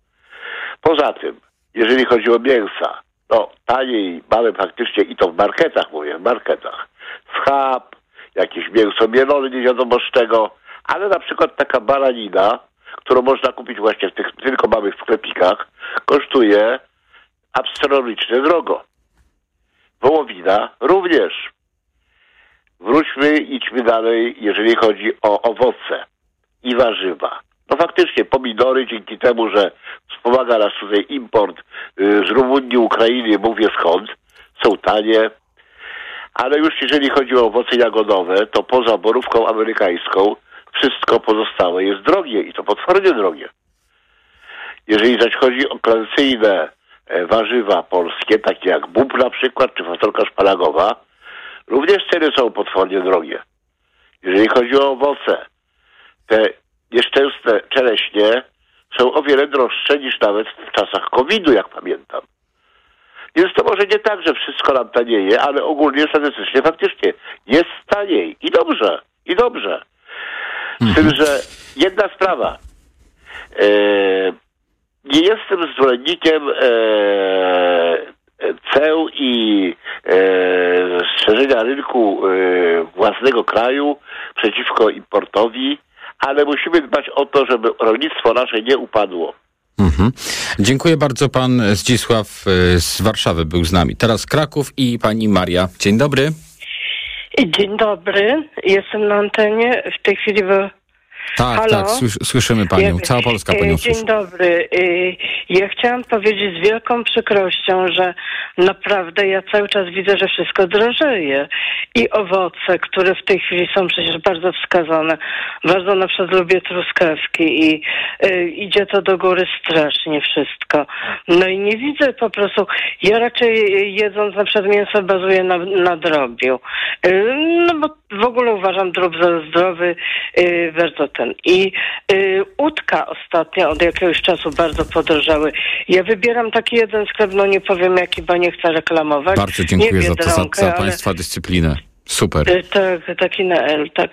Poza tym, jeżeli chodzi o mięsa, no taniej mamy faktycznie i to w marketach, mówię, w marketach. Schab, jakieś mięso mielone, nie wiadomo z czego, ale na przykład taka baranina, którą można kupić właśnie w tych tylko małych sklepikach, kosztuje astronomicznie drogo. Wołowina również. Wróćmy, idźmy dalej, jeżeli chodzi o owoce i warzywa. No faktycznie pomidory dzięki temu, że wspomaga nas tutaj import y, z Rumunii, Ukrainy, mówię skąd, są tanie. Ale już jeżeli chodzi o owoce jagodowe, to poza borówką amerykańską wszystko pozostałe jest drogie i to potwornie drogie. Jeżeli zaś chodzi o tradycyjne warzywa polskie, takie jak bób na przykład, czy fasolka szparagowa, również ceny są potwornie drogie. Jeżeli chodzi o owoce, te nieszczęsne czereśnie są o wiele droższe niż nawet w czasach kowida, jak pamiętam. Więc to może nie tak, że wszystko nam tanieje, ale ogólnie statystycznie faktycznie jest taniej. I dobrze, i dobrze. Z tym, że jedna sprawa. E, nie jestem zwolennikiem e, ceł i e, szerzenia rynku e, własnego kraju przeciwko importowi, ale musimy dbać o to, żeby rolnictwo nasze nie upadło. Mhm. Dziękuję bardzo. Pan Zdzisław z Warszawy był z nami. Teraz Kraków i pani Maria. Dzień dobry. Dzień dobry. Jestem na antenie. W tej chwili... Bo... Tak, Halo? tak, słysz, słyszymy panią. Ja, Cała Polska panią Dzień słyszy. dobry. Ja chciałam powiedzieć z wielką przykrością, że naprawdę ja cały czas widzę, że wszystko drożeje. I owoce, które w tej chwili są przecież bardzo wskazane. Bardzo na przykład lubię truskawki i y, idzie to do góry strasznie wszystko. No i nie widzę po prostu, ja raczej jedząc na przykład mięso bazuję na, na drobiu. Y, no bo w ogóle uważam drób za zdrowy, y, bardzo ten. I y, udka ostatnio od jakiegoś czasu bardzo podrożały. Ja wybieram taki jeden sklep, no nie powiem jaki, bo nie chcę reklamować. Bardzo dziękuję nie za to, za, Biedronkę, za ale... państwa dyscyplinę. Super. Y, Tak, taki na L, tak.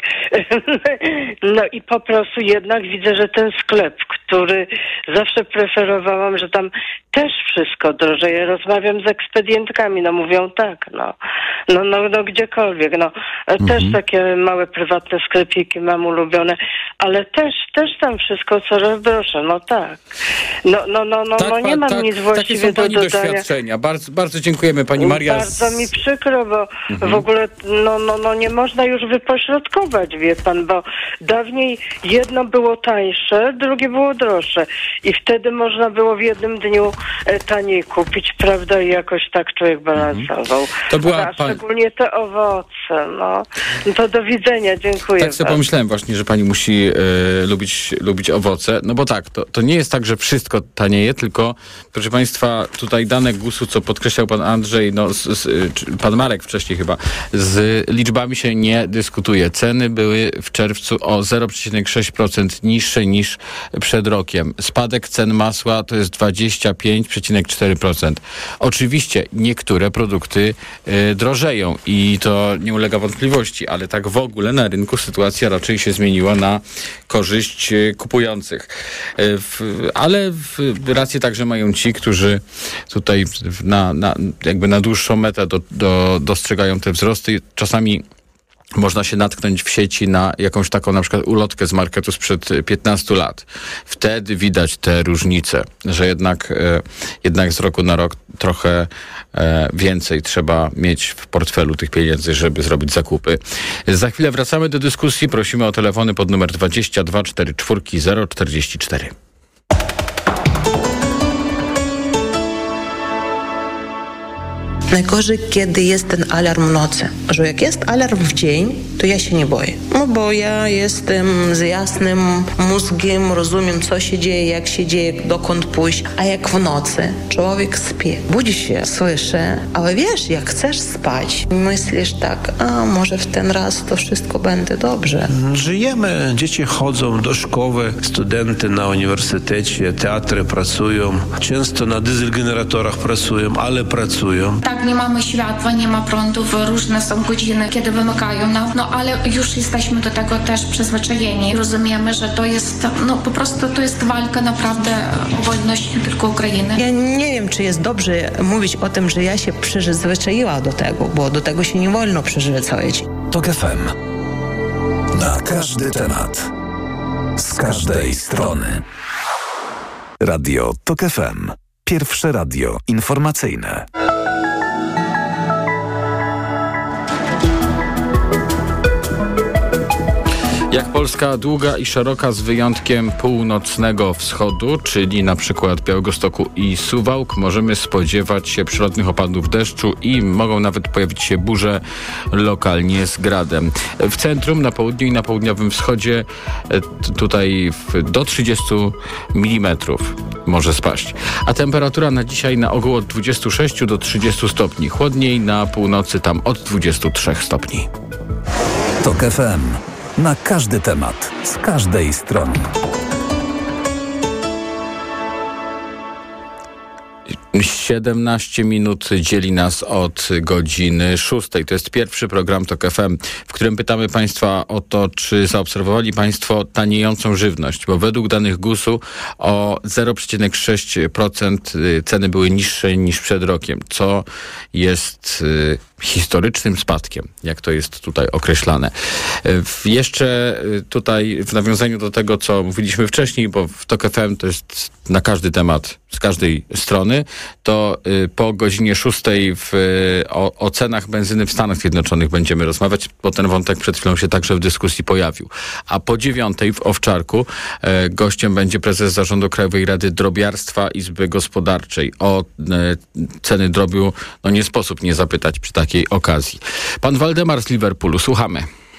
No i po prostu jednak widzę, że ten sklep, który zawsze preferowałam, że tam też wszystko drożeje. Rozmawiam z ekspedientkami, no mówią tak, no. No, no, no gdziekolwiek, no. Mhm. Też takie małe, prywatne sklepiki mam ulubione, ale też, też tam wszystko coraz droższe, no tak. No, no, no, no, Tak, no nie pa- mam tak, nic takie właściwie są do pani dodania. doświadczenia. Bardzo, bardzo dziękujemy pani Maria. Bardzo z- mi przykro, bo Mhm. w ogóle no, no, no nie można już wypośrodkować, wie pan, bo dawniej jedno było tańsze, drugie było droższe i wtedy można było w jednym dniu e, taniej kupić, prawda, i jakoś tak człowiek balansował. To była A pani- szczególnie te owoce, no. No to do widzenia, dziękuję. Tak sobie bardzo. pomyślałem właśnie, że pani musi e, lubić, lubić owoce. No bo tak, to, to nie jest tak, że wszystko tanieje, tylko proszę państwa, tutaj dane gusu, co podkreślał pan Andrzej, no z, z, czy pan Marek wcześniej chyba, z liczbami się nie dyskutuje. Ceny były w czerwcu o zero przecinek sześć procent niższe niż przed rokiem. Spadek cen masła to jest dwadzieścia pięć przecinek cztery procent. Oczywiście niektóre produkty e, drożeją i to nie ulega wątpliwości, ale tak w ogóle na rynku sytuacja raczej się zmieniła na korzyść e, kupujących. E, w, ale w, rację także mają ci, którzy tutaj w, na, na, jakby na dłuższą metę do, do, dostrzegają te wzrosty. Czasami można się natknąć w sieci na jakąś taką na przykład ulotkę z marketu sprzed piętnastu lat. Wtedy widać te różnice, że jednak, e, jednak z roku na rok trochę e, więcej trzeba mieć w portfelu tych pieniędzy, żeby zrobić zakupy. Za chwilę wracamy do dyskusji. Prosimy o telefony pod numer dwadzieścia dwa czterdzieści cztery zero czterdzieści cztery. Najgorzej, kiedy jest ten alarm w nocy. Że jak jest alarm w dzień, to ja się nie boję. No bo ja jestem z jasnym mózgiem, rozumiem, co się dzieje, jak się dzieje, dokąd pójść. A jak w nocy człowiek śpi, budzi się, słyszy, ale wiesz, jak chcesz spać, myślisz tak, a może w ten raz to wszystko będzie dobrze. Żyjemy, dzieci chodzą do szkoły, studenty na uniwersytecie, teatry pracują, często na dieselgeneratorach pracują, ale pracują. Tak, nie mamy światła, nie ma prądów, różne są godziny, kiedy wymykają nam, no ale już jesteśmy do tego też przyzwyczajeni. Rozumiemy, że to jest, no po prostu to jest walka naprawdę o wolność nie tylko Ukrainy. Ja nie wiem, czy jest dobrze mówić o tym, że ja się przyzwyczaiła do tego, bo do tego się nie wolno przyzwyczaić. TOK F M. Na każdy temat. Z każdej strony. Radio TOK F M. Pierwsze radio informacyjne. Jak Polska długa i szeroka z wyjątkiem północnego wschodu, czyli na przykład Białegostoku i Suwałk, możemy spodziewać się przelotnych opadów deszczu i mogą nawet pojawić się burze lokalnie z gradem. W centrum, na południu i na południowym wschodzie t- tutaj w, do trzydziestu milimetrów może spaść. A temperatura na dzisiaj na ogół od dwudziestu sześciu do trzydziestu stopni. Chłodniej na północy tam od dwudziestu trzech stopni. TOK F M. Na każdy temat, z każdej strony. siedemnaście minut dzieli nas od godziny szóstej. To jest pierwszy program Tok F M, w którym pytamy Państwa o to, czy zaobserwowali Państwo taniejącą żywność, bo według danych gusu o zero przecinek sześć procent ceny były niższe niż przed rokiem, co jest y, historycznym spadkiem, jak to jest tutaj określane. W, jeszcze tutaj w nawiązaniu do tego, co mówiliśmy wcześniej, bo w Tok F M to jest na każdy temat, z każdej strony, to y, po godzinie szóstej w, y, o, o cenach benzyny w Stanach Zjednoczonych będziemy rozmawiać, bo ten wątek przed chwilą się także w dyskusji pojawił. A po dziewiątej w Owczarku y, gościem będzie prezes Zarządu Krajowej Rady Drobiarstwa Izby Gospodarczej. O y, ceny drobiu no nie sposób nie zapytać przy takiej okazji. Pan Waldemar z Liverpoolu, słuchamy.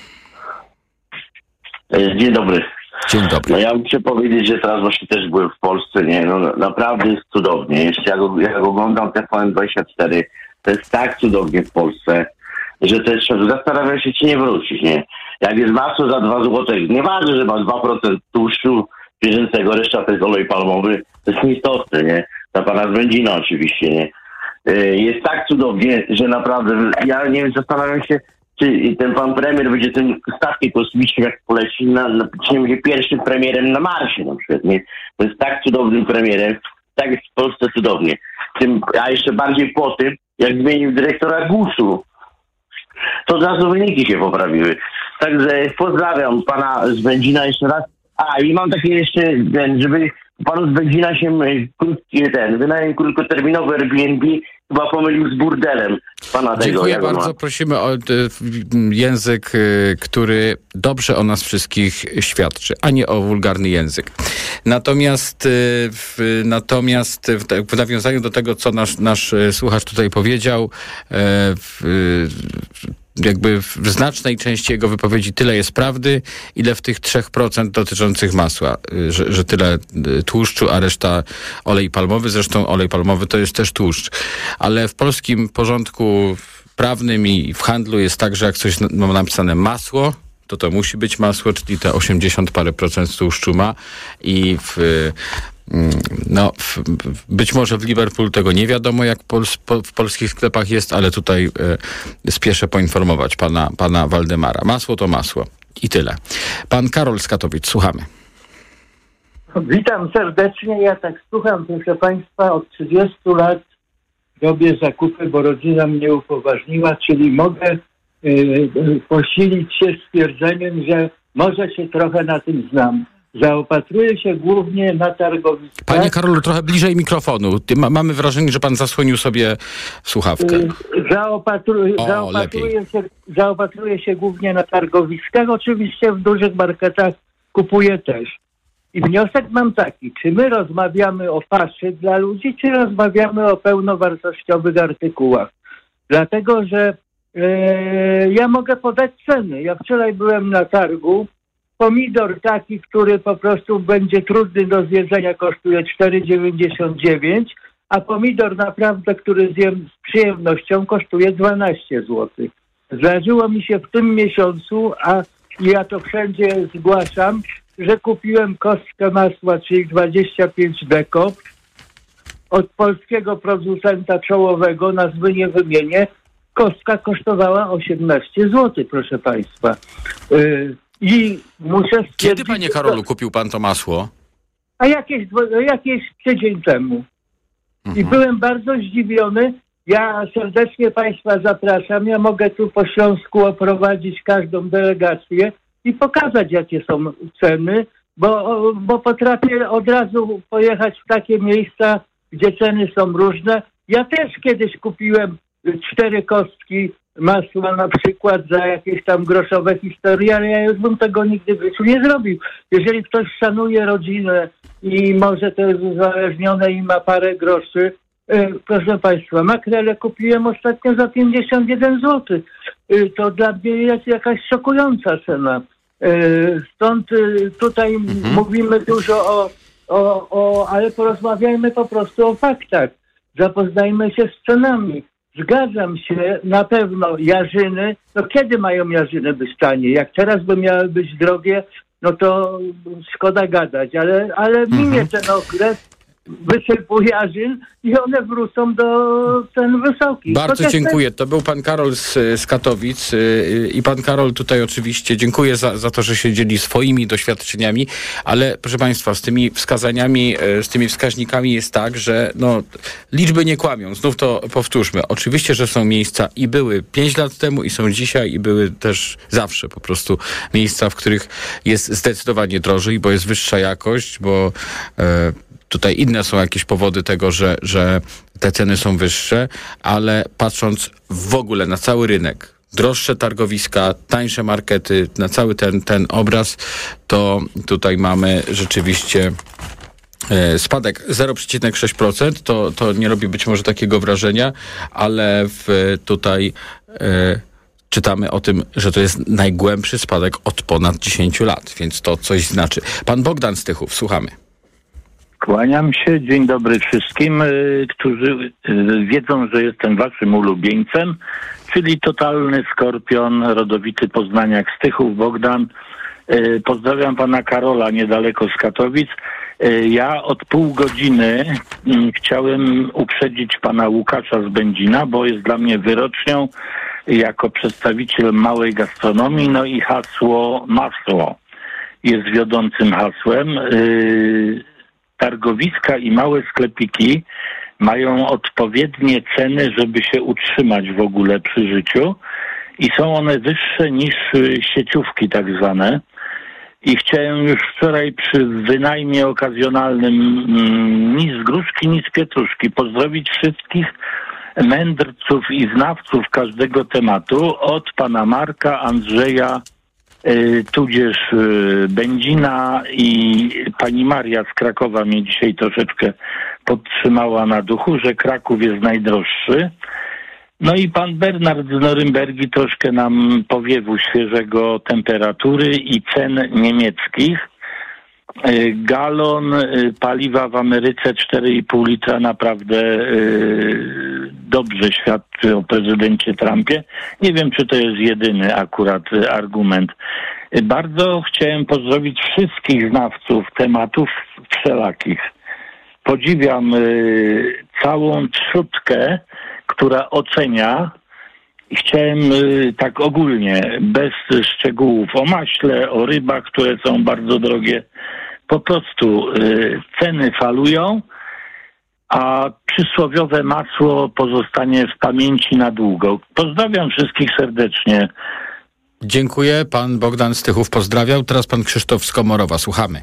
Dzień dobry. Dzień dobry. No ja muszę powiedzieć, że teraz właśnie też byłem w Polsce, nie, no naprawdę jest cudownie. Jeszcze jak, jak oglądam T V N dwadzieścia cztery, to jest tak cudownie w Polsce, że też zastanawiam się, czy nie wrócić, nie. Jak jest masło za dwa złote, nieważne, że ma dwa procent tłuszczu zwierzęcego, reszta to jest olej palmowy, to jest nieistotne, nie. Ta pana z Będzina oczywiście, nie. Jest tak cudownie, że naprawdę, ja nie wiem, zastanawiam się, czy ten pan premier będzie tym statkiem kosmicznym, jak poleci, na, na, czy nie będzie pierwszym premierem na Marsie na przykład, nie? To jest tak cudownym premierem, tak jest w Polsce cudownie. Tym, a jeszcze bardziej po tym, jak zmienił dyrektora gusu, to od razu wyniki się poprawiły. Także pozdrawiam pana z Będzina jeszcze raz. A i mam takie jeszcze, ten, żeby panu z Będzina się krótki, ten, wynajem krótkoterminowy Airbnb chyba pomylił z burdelem pana tego. Dziękuję bardzo. Prosimy o y, język, y, który dobrze o nas wszystkich świadczy, a nie o wulgarny język. Natomiast, y, w, natomiast w, w nawiązaniu do tego, co nasz, nasz słuchacz tutaj powiedział, y, w, y, jakby w znacznej części jego wypowiedzi tyle jest prawdy, ile w tych trzech procent dotyczących masła, że, że tyle tłuszczu, a reszta olej palmowy. Zresztą olej palmowy to jest też tłuszcz. Ale w polskim porządku prawnym i w handlu jest tak, że jak coś ma napisane masło, to to musi być masło, czyli te osiemdziesiąt parę procent tłuszczu ma i w No, w, być może w Liverpool tego nie wiadomo, jak pols, po, w polskich sklepach jest, ale tutaj e, spieszę poinformować pana, pana Waldemara. Masło to masło. I tyle. Pan Karol z Katowic, słuchamy. Witam serdecznie. Ja tak słucham, proszę państwa, od trzydziestu lat robię zakupy, bo rodzina mnie upoważniła, czyli mogę y, y, posilić się stwierdzeniem, że może się trochę na tym znam. Zaopatruję się głównie na targowiskach. Panie Karolu, trochę bliżej mikrofonu. Ma, mamy wrażenie, że pan zasłonił sobie słuchawkę. Zaopatruję, o, zaopatruję, się, zaopatruję się głównie na targowiskach. Oczywiście w dużych marketach kupuję też. I wniosek mam taki, czy my rozmawiamy o paszy dla ludzi, czy rozmawiamy o pełnowartościowych artykułach. Dlatego, że e, ja mogę podać ceny. Ja wczoraj byłem na targu. Pomidor taki, który po prostu będzie trudny do zjedzenia, kosztuje cztery dziewięćdziesiąt dziewięć, a pomidor naprawdę, który zjem z przyjemnością, kosztuje dwanaście złotych. Zdarzyło mi się w tym miesiącu, a ja to wszędzie zgłaszam, że kupiłem kostkę masła, czyli dwadzieścia pięć deko od polskiego producenta czołowego, nazwy nie wymienię. Kostka kosztowała osiemnaście złotych, proszę państwa. Yy, I muszę Kiedy, panie Karolu, kupił pan to masło? A jakieś, jakieś tydzień temu. Mhm. I byłem bardzo zdziwiony. Ja serdecznie państwa zapraszam. Ja mogę tu po Śląsku oprowadzić każdą delegację i pokazać, jakie są ceny, bo, bo potrafię od razu pojechać w takie miejsca, gdzie ceny są różne. Ja też kiedyś kupiłem cztery kostki masła na przykład za jakieś tam groszowe historie, ale ja już bym tego nigdy w życiu nie zrobił. Jeżeli ktoś szanuje rodzinę i może to jest uzależnione i ma parę groszy, yy, proszę państwa, makrele kupiłem ostatnio za pięćdziesiąt jeden złotych. Yy, to dla mnie jest jakaś szokująca cena. Yy, stąd yy, tutaj mhm. mówimy dużo o, o, o, ale porozmawiajmy po prostu o faktach. Zapoznajmy się z cenami. Zgadzam się, na pewno jarzyny, no kiedy mają jarzyny być tanie? Jak teraz by miały być drogie, no to szkoda gadać, ale, ale minie ten okres wyczerpuje jarzyn i one wrócą do cen wysokich. Bardzo Chociaż dziękuję. To był pan Karol z, z Katowic yy, i pan Karol tutaj oczywiście dziękuję za, za to, że się dzieli swoimi doświadczeniami, ale proszę państwa, z tymi wskazaniami, yy, z tymi wskaźnikami jest tak, że no, liczby nie kłamią. Znów to powtórzmy. Oczywiście, że są miejsca i były pięć lat temu i są dzisiaj i były też zawsze po prostu miejsca, w których jest zdecydowanie drożej, bo jest wyższa jakość, bo yy, tutaj inne są jakieś powody tego, że, że te ceny są wyższe, ale patrząc w ogóle na cały rynek, droższe targowiska, tańsze markety, na cały ten, ten obraz, to tutaj mamy rzeczywiście e, spadek zero przecinek sześć procent. To, to nie robi być może takiego wrażenia, ale w, tutaj e, czytamy o tym, że to jest najgłębszy spadek od ponad dziesięciu lat, więc to coś znaczy. Pan Bogdan Stychów, słuchamy. Kłaniam się, dzień dobry wszystkim, y, którzy y, wiedzą, że jestem waszym ulubieńcem, czyli totalny skorpion, rodowity poznaniak Stychów, Bogdan. Y, pozdrawiam pana Karola niedaleko z Katowic. Y, ja od pół godziny y, chciałem uprzedzić pana Łukasza z Będzina, bo jest dla mnie wyrocznią jako przedstawiciel małej gastronomii, no i hasło masło jest wiodącym hasłem. Y, Targowiska i małe sklepiki mają odpowiednie ceny, żeby się utrzymać w ogóle przy życiu i są one wyższe niż sieciówki tak zwane. I chciałem już wczoraj przy wynajmie okazjonalnym mm, ni z gruszki, ni z pietruszki pozdrowić wszystkich mędrców i znawców każdego tematu, od pana Marka, Andrzeja, tudzież Będzina i pani Maria z Krakowa mnie dzisiaj troszeczkę podtrzymała na duchu, że Kraków jest najdroższy. No i pan Bernard z Norymbergi troszkę nam powiewu świeżego temperatury i cen niemieckich. Galon paliwa w Ameryce cztery i pół litra naprawdę dobrze świadczy o prezydencie Trumpie. Nie wiem, czy to jest jedyny akurat argument. Bardzo chciałem pozdrowić wszystkich znawców tematów wszelakich. Podziwiam całą trzutkę, która ocenia. Chciałem tak ogólnie, bez szczegółów, o maśle, o rybach, które są bardzo drogie. Po prostu y, ceny falują, a przysłowiowe masło pozostanie w pamięci na długo. Pozdrawiam wszystkich serdecznie. Dziękuję. Pan Bogdan Stychów pozdrawiał. Teraz pan Krzysztof z Komorowa. Słuchamy.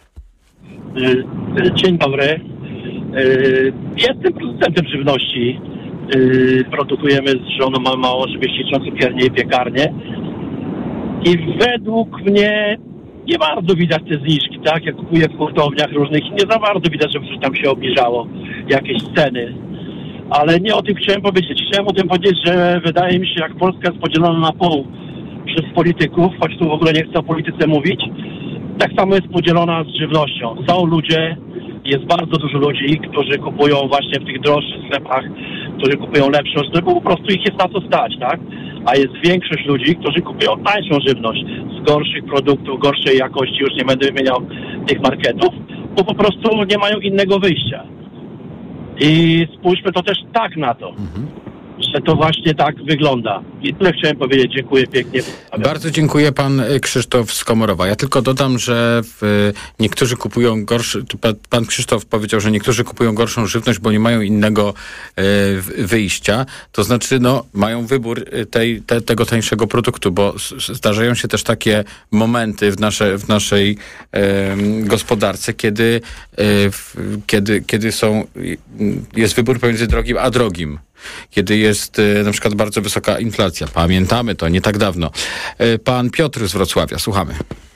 Dzień dobry. Jestem producentem żywności. Produkujemy z żoną, mamy małą rzemieślniczą cukiernię i piekarnię. I według mnie nie bardzo widać te zniżki, tak? Jak kupuję w hurtowniach różnych, nie za bardzo widać, żeby coś tam się obniżało, jakieś ceny. Ale nie o tym chciałem powiedzieć. Chciałem o tym powiedzieć, że wydaje mi się, jak Polska jest podzielona na pół przez polityków, choć tu w ogóle nie chcę o polityce mówić, tak samo jest podzielona z żywnością. Są ludzie, jest bardzo dużo ludzi, którzy kupują właśnie w tych droższych sklepach, którzy kupują lepszą żywność, bo po prostu ich jest na to stać, tak? A jest większość ludzi, którzy kupują tańszą żywność z gorszych produktów, gorszej jakości, już nie będę wymieniał tych marketów, bo po prostu nie mają innego wyjścia. I spójrzmy to też tak na to, mhm. że to właśnie tak wygląda. I tyle chciałem powiedzieć. Dziękuję pięknie. Bardzo dziękuję, pan Krzysztof z Komorowa. Ja tylko dodam, że w, niektórzy kupują gorsze, pan Krzysztof powiedział, że niektórzy kupują gorszą żywność, bo nie mają innego e, wyjścia. To znaczy, no, mają wybór tej, te, tego tańszego produktu, bo zdarzają się też takie momenty w, nasze, w naszej e, gospodarce, kiedy, e, w, kiedy, kiedy są, jest wybór pomiędzy drogim a drogim. Kiedy jest e, na przykład bardzo wysoka inflacja. Pamiętamy to, nie tak dawno. E, pan Piotr z Wrocławia, słuchamy.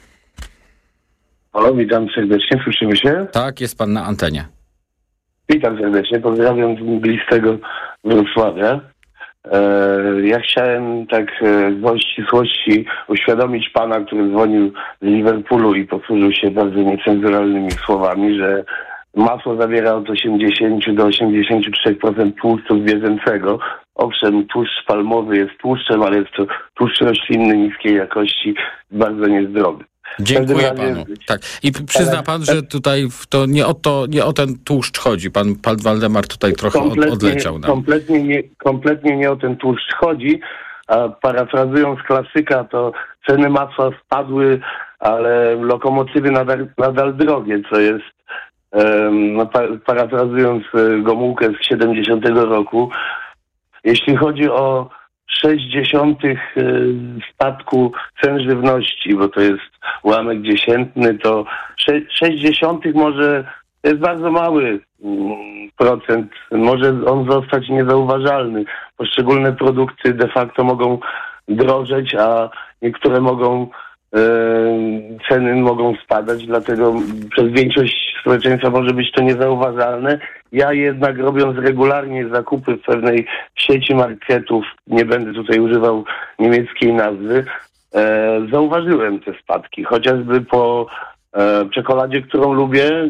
Halo, witam serdecznie, słyszymy się? Tak, jest pan na antenie. Witam serdecznie, pozdrawiam z mglistego Wrocławia. E, ja chciałem tak e, w ścisłości uświadomić pana, który dzwonił z Liverpoolu i posłużył się bardzo niecenzuralnymi słowami, że masło zawiera od osiemdziesiąt do osiemdziesięciu trzech procent tłuszczu zwierzęcego. Owszem, tłuszcz palmowy jest tłuszczem, ale jest to tłuszcz roślinny niskiej jakości, bardzo niezdrowy. Dziękuję razie- panu. Tak. I p- przyzna pan, że tutaj w to nie o to, nie o ten tłuszcz chodzi. Pan, pan Waldemar tutaj trochę od, odleciał nam. Kompletnie nie, kompletnie nie o ten tłuszcz chodzi, a parafrazując klasyka, to ceny masła spadły, ale lokomotywy nadal, nadal drogie, co jest, um, no, pa, parafrazując e, Gomułkę z siedemdziesiątego roku. Jeśli chodzi o sześćdziesiątych spadku cen żywności, bo to jest ułamek dziesiętny, to sze- sześćdziesiątych może to jest bardzo mały mm, procent, może on zostać niezauważalny. Poszczególne produkty de facto mogą drożeć, a niektóre mogą e, ceny mogą spadać, dlatego przez większość społeczeństwa może być to niezauważalne. Ja jednak, robiąc regularnie zakupy w pewnej sieci marketów, nie będę tutaj używał niemieckiej nazwy, e, zauważyłem te spadki. Chociażby po e, czekoladzie, którą lubię, e,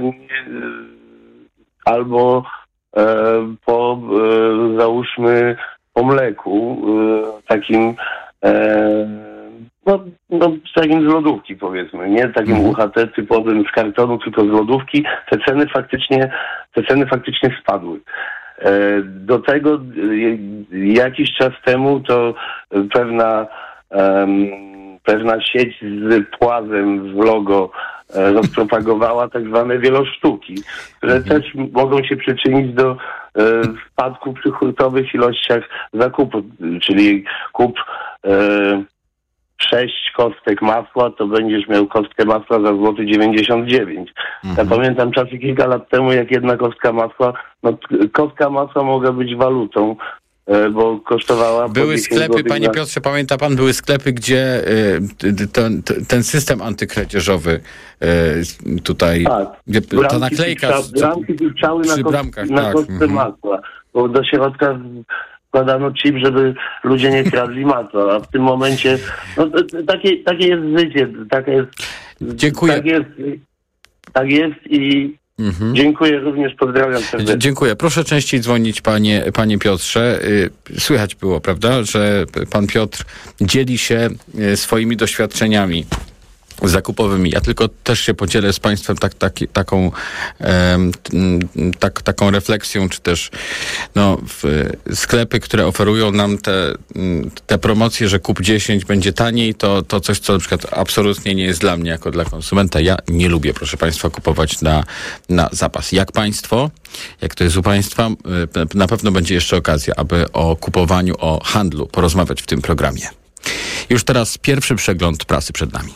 albo e, po, e, załóżmy, po mleku, e, takim e, no, no, takim z lodówki, powiedzmy, nie takim U H T typowym z kartonu, tylko z lodówki, te ceny faktycznie, te ceny faktycznie spadły. E, do tego e, jakiś czas temu to pewna um, pewna sieć z płazem w logo e, rozpropagowała tak zwane wielosztuki, które mhm. też mogą się przyczynić do e, spadku przy hurtowych ilościach zakupu, czyli kup e, sześć kostek masła, to będziesz miał kostkę masła za złoty dziewięćdziesiąt dziewięć. Mhm. Ja pamiętam czasy kilka lat temu, jak jedna kostka masła, no kostka masła mogła być walutą, e, bo kosztowała... Były sklepy, panie Piotrze, pamięta pan, były sklepy, gdzie y, ten, ten system antykradzieżowy y, tutaj, tak. Gdzie, bramki ta naklejka... Picza, bramki piczały na, kost, bramkach, na tak. kostce mhm. masła, bo do środka wkładano chip, żeby ludzie nie kradli masła, a w tym momencie no, takie, takie jest życie, takie jest... Dziękuję. Tak jest, tak jest i mhm. dziękuję również, pozdrawiam serdecznie. Dziękuję. Proszę częściej dzwonić, panie, panie Piotrze. Słychać było, prawda, że pan Piotr dzieli się swoimi doświadczeniami zakupowymi. Ja tylko też się podzielę z państwem tak, tak, taką, em, tak, taką refleksją, czy też no, w, sklepy, które oferują nam te, te promocje, że kup dziesięć, będzie taniej, to, to coś, co na przykład absolutnie nie jest dla mnie jako dla konsumenta. Ja nie lubię, proszę państwa, kupować na, na zapas. Jak państwo, jak to jest u państwa, na pewno będzie jeszcze okazja, aby o kupowaniu, o handlu porozmawiać w tym programie. Już teraz pierwszy przegląd prasy przed nami.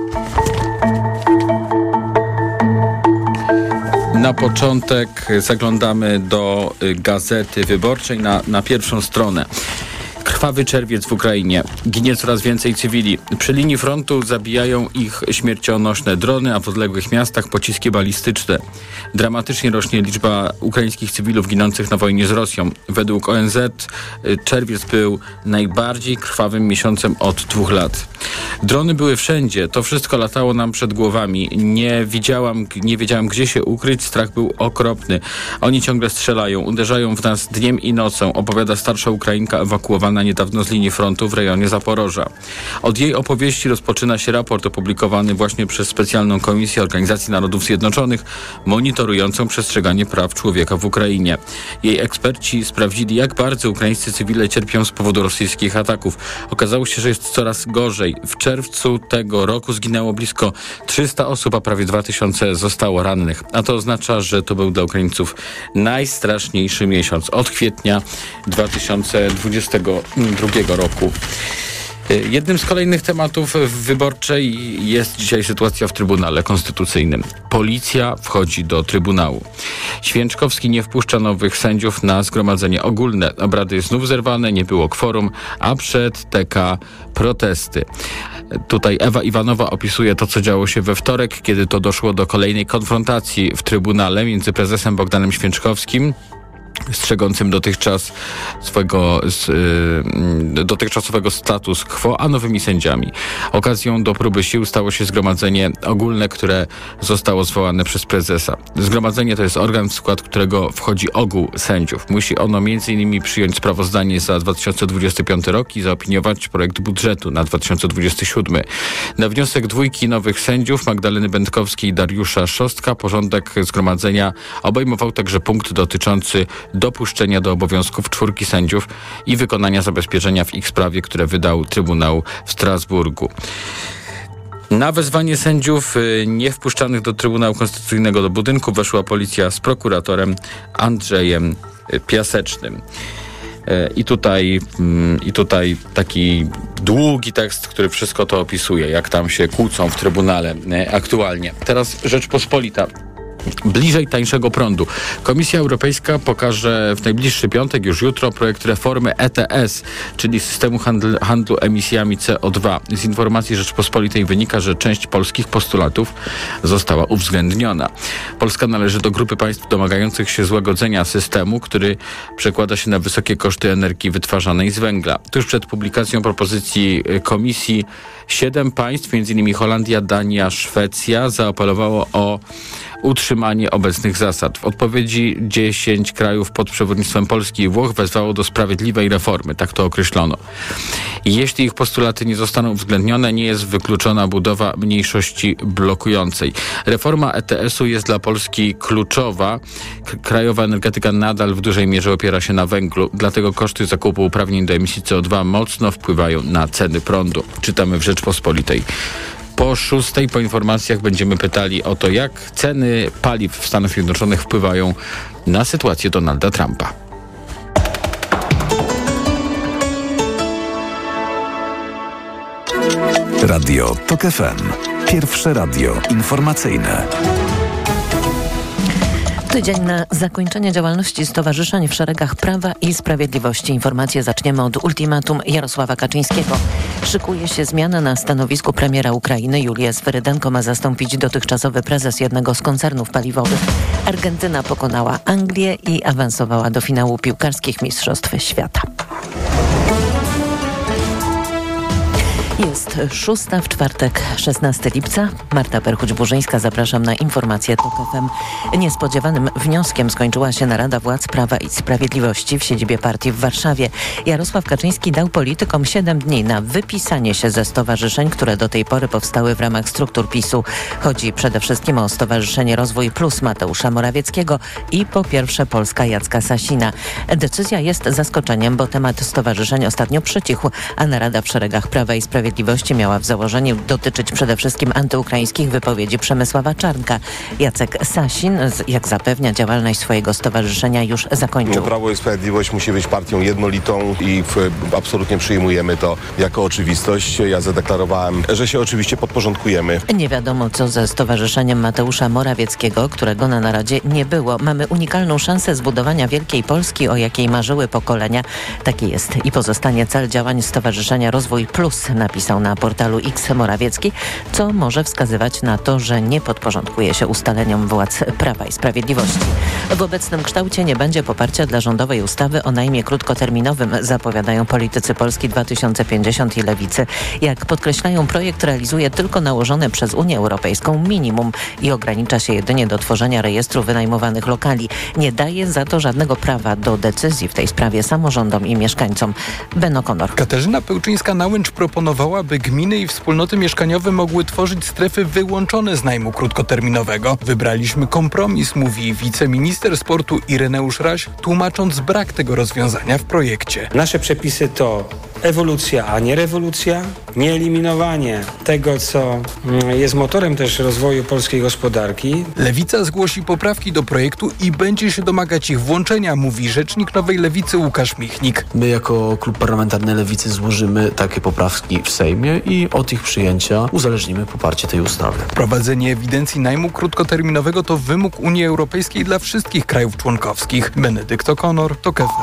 Na początek zaglądamy do Gazety Wyborczej na, na pierwszą stronę. Krwawy czerwiec w Ukrainie. Ginie coraz więcej cywili. Przy linii frontu zabijają ich śmiercionośne drony, a w odległych miastach pociski balistyczne. Dramatycznie rośnie liczba ukraińskich cywilów ginących na wojnie z Rosją. Według O N Z czerwiec był najbardziej krwawym miesiącem od dwóch lat. Drony były wszędzie. To wszystko latało nam przed głowami. Nie widziałam, nie wiedziałam, gdzie się ukryć. Strach był okropny. Oni ciągle strzelają, uderzają w nas dniem i nocą, opowiada starsza Ukrainka ewakuowana niedawno z linii frontu w rejonie Zaporoża. Od jej opowieści rozpoczyna się raport opublikowany właśnie przez specjalną komisję Organizacji Narodów Zjednoczonych monitorującą przestrzeganie praw człowieka w Ukrainie. Jej eksperci sprawdzili, jak bardzo ukraińscy cywile cierpią z powodu rosyjskich ataków. Okazało się, że jest coraz gorzej. W czerwcu tego roku zginęło blisko trzysta osób, a prawie dwa tysiące zostało rannych. A to oznacza, że to był dla Ukraińców najstraszniejszy miesiąc od kwietnia dwa tysiące dwudziestego drugiego roku. Jednym z kolejnych tematów wyborczej jest dzisiaj sytuacja w Trybunale Konstytucyjnym. Policja wchodzi do Trybunału. Święczkowski nie wpuszcza nowych sędziów na zgromadzenie ogólne. Obrady znów zerwane, nie było kworum, a przed T K protesty. Tutaj Ewa Iwanowa opisuje to, co działo się we wtorek, kiedy to doszło do kolejnej konfrontacji w Trybunale między prezesem Bogdanem Święczkowskim strzegącym dotychczas swego, z, y, dotychczasowego status quo, a nowymi sędziami. Okazją do próby sił stało się zgromadzenie ogólne, które zostało zwołane przez prezesa. Zgromadzenie to jest organ, w skład którego wchodzi ogół sędziów. Musi ono między innymi przyjąć sprawozdanie za dwa tysiące dwudziesty piąty rok i zaopiniować projekt budżetu na dwa tysiące dwudziesty siódmy. Na wniosek dwójki nowych sędziów, Magdaleny Będkowskiej i Dariusza Szostka, porządek zgromadzenia obejmował także punkt dotyczący dopuszczenia do obowiązków czwórki sędziów i wykonania zabezpieczenia w ich sprawie, które wydał Trybunał w Strasburgu. Na wezwanie sędziów niewpuszczanych do Trybunału Konstytucyjnego do budynku weszła policja z prokuratorem Andrzejem Piasecznym. I tutaj, I tutaj taki długi tekst, który wszystko to opisuje, jak tam się kłócą w Trybunale aktualnie. Teraz Rzeczpospolita. Bliżej tańszego prądu. Komisja Europejska pokaże w najbliższy piątek, już jutro, projekt reformy E T S, czyli systemu handl- handlu emisjami C O dwa. Z informacji Rzeczpospolitej wynika, że część polskich postulatów została uwzględniona. Polska należy do grupy państw domagających się złagodzenia systemu, który przekłada się na wysokie koszty energii wytwarzanej z węgla. Tuż przed publikacją propozycji Komisji siedem państw, między innymi Holandia, Dania, Szwecja, zaapelowało o utrzymanie obecnych zasad. W odpowiedzi dziesięć krajów pod przewodnictwem Polski i Włoch wezwało do sprawiedliwej reformy, tak to określono. I jeśli ich postulaty nie zostaną uwzględnione, nie jest wykluczona budowa mniejszości blokującej. Reforma E T S-u jest dla Polski kluczowa. Krajowa energetyka nadal w dużej mierze opiera się na węglu, dlatego koszty zakupu uprawnień do emisji C O dwa mocno wpływają na ceny prądu. Czytamy w Rzeczpospolitej. Po szóstej, po informacjach, będziemy pytali o to, jak ceny paliw w Stanach Zjednoczonych wpływają na sytuację Donalda Trumpa. Radio TOK F M. Pierwsze radio informacyjne. Tydzień na zakończenie działalności stowarzyszeń w szeregach Prawa i Sprawiedliwości. Informacje zaczniemy od ultimatum Jarosława Kaczyńskiego. Szykuje się zmiana na stanowisku premiera Ukrainy. Julię Swerydenko ma zastąpić dotychczasowy prezes jednego z koncernów paliwowych. Argentyna pokonała Anglię i awansowała do finału piłkarskich Mistrzostw Świata. Jest szósta w czwartek, szesnastego lipca. Marta Perchuć-Burzyńska, zapraszam na informacje TOK F M. Niespodziewanym wnioskiem skończyła się narada władz Prawa i Sprawiedliwości w siedzibie partii w Warszawie. Jarosław Kaczyński dał politykom siedem dni na wypisanie się ze stowarzyszeń, które do tej pory powstały w ramach struktur PiSu. Chodzi przede wszystkim o Stowarzyszenie Rozwój Plus Mateusza Morawieckiego i po pierwsze Polska Jacka Sasina. Decyzja jest zaskoczeniem, bo temat stowarzyszeń ostatnio przycichł, a narada w szeregach Prawa i Sprawiedliwości miała w założeniu dotyczyć przede wszystkim antyukraińskich wypowiedzi Przemysława Czarnka. Jacek Sasin, jak zapewnia, działalność swojego stowarzyszenia już zakończył. Prawo i Sprawiedliwość musi być partią jednolitą i w, absolutnie przyjmujemy to jako oczywistość. Ja zadeklarowałem, że się oczywiście podporządkujemy. Nie wiadomo, co ze Stowarzyszeniem Mateusza Morawieckiego, którego na naradzie nie było. Mamy unikalną szansę zbudowania wielkiej Polski, o jakiej marzyły pokolenia. Taki jest i pozostanie cel działań Stowarzyszenia Rozwój Plus, napisał na portalu X Morawiecki, co może wskazywać na to, że nie podporządkuje się ustaleniom władz Prawa i Sprawiedliwości. W obecnym kształcie nie będzie poparcia dla rządowej ustawy o najmie krótkoterminowym, zapowiadają politycy Polski dwa tysiące pięćdziesiąt i Lewicy. Jak podkreślają, projekt realizuje tylko nałożone przez Unię Europejską minimum i ogranicza się jedynie do tworzenia rejestru wynajmowanych lokali. Nie daje za to żadnego prawa do decyzji w tej sprawie samorządom i mieszkańcom. Ben O'Connor. Katarzyna Pełczyńska-Nałęcz proponowała, by gminy i wspólnoty mieszkaniowe mogły tworzyć strefy wyłączone z najmu krótkoterminowego. Wybraliśmy kompromis, mówi wiceminister sportu Ireneusz Raś, tłumacząc brak tego rozwiązania w projekcie. Nasze przepisy to ewolucja, a nie rewolucja, nie eliminowanie tego, co jest motorem też rozwoju polskiej gospodarki. Lewica zgłosi poprawki do projektu i będzie się domagać ich włączenia, mówi rzecznik Nowej Lewicy Łukasz Michnik. My jako klub parlamentarny Lewicy złożymy takie poprawki w Sejmie i od ich przyjęcia uzależnimy poparcie tej ustawy. Prowadzenie ewidencji najmu krótkoterminowego to wymóg Unii Europejskiej dla wszystkich krajów członkowskich. Benedykt O'Connor, TOK F M.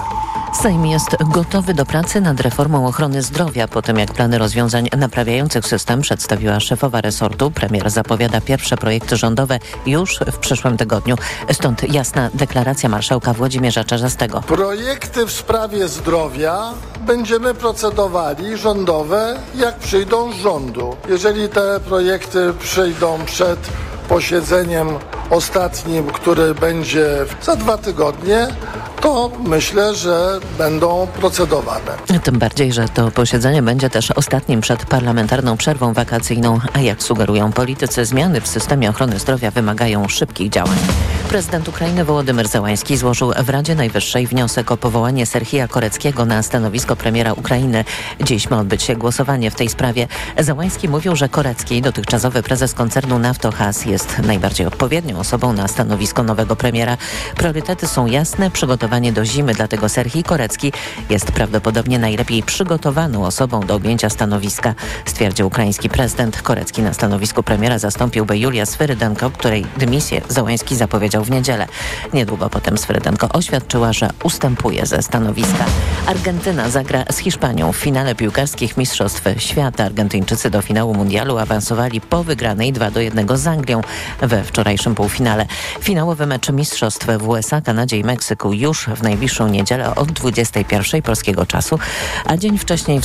Sejm jest gotowy do pracy nad reformą ochrony zdrowia. Po tym, jak plany rozwiązań naprawiających system przedstawiła szefowa resortu, premier zapowiada pierwsze projekty rządowe już w przyszłym tygodniu. Stąd jasna deklaracja marszałka Włodzimierza Czarzastego. Projekty w sprawie zdrowia będziemy procedowali rządowe, jak przyjdą z rządu. Jeżeli te projekty przyjdą przed posiedzeniem ostatnim, który będzie za dwa tygodnie, to myślę, że będą procedowane. Tym bardziej, że to posiedzenie będzie też ostatnim przed parlamentarną przerwą wakacyjną, a jak sugerują politycy, zmiany w systemie ochrony zdrowia wymagają szybkich działań. Prezydent Ukrainy Wołodymyr Zełański złożył w Radzie Najwyższej wniosek o powołanie Serhija Koreckiego na stanowisko premiera Ukrainy. Dziś ma odbyć się głosowanie w tej sprawie. Zełański mówił, że Korecki, dotychczasowy prezes koncernu Naftogaz, jest najbardziej odpowiednią osobą na stanowisko nowego premiera. Priorytety są jasne, przygotowanie do zimy, dlatego Serhij Korecki jest prawdopodobnie najlepiej przygotowaną osobą do objęcia stanowiska, stwierdził ukraiński prezydent. Korecki na stanowisku premiera zastąpiłby Julię Swyrydenko, której dymisję Zełański zapowiedział w niedzielę. Niedługo potem Swyrydenko oświadczyła, że ustępuje ze stanowiska. Argentyna zagra z Hiszpanią w finale piłkarskich Mistrzostw Świata. Argentyńczycy do finału mundialu awansowali po wygranej dwa do jednego z Anglią we wczorajszym półfinale. Finałowy mecz mistrzostw w U S A, Kanadzie i Meksyku już w najbliższą niedzielę od dwudziestej pierwszej polskiego czasu, a dzień wcześniej w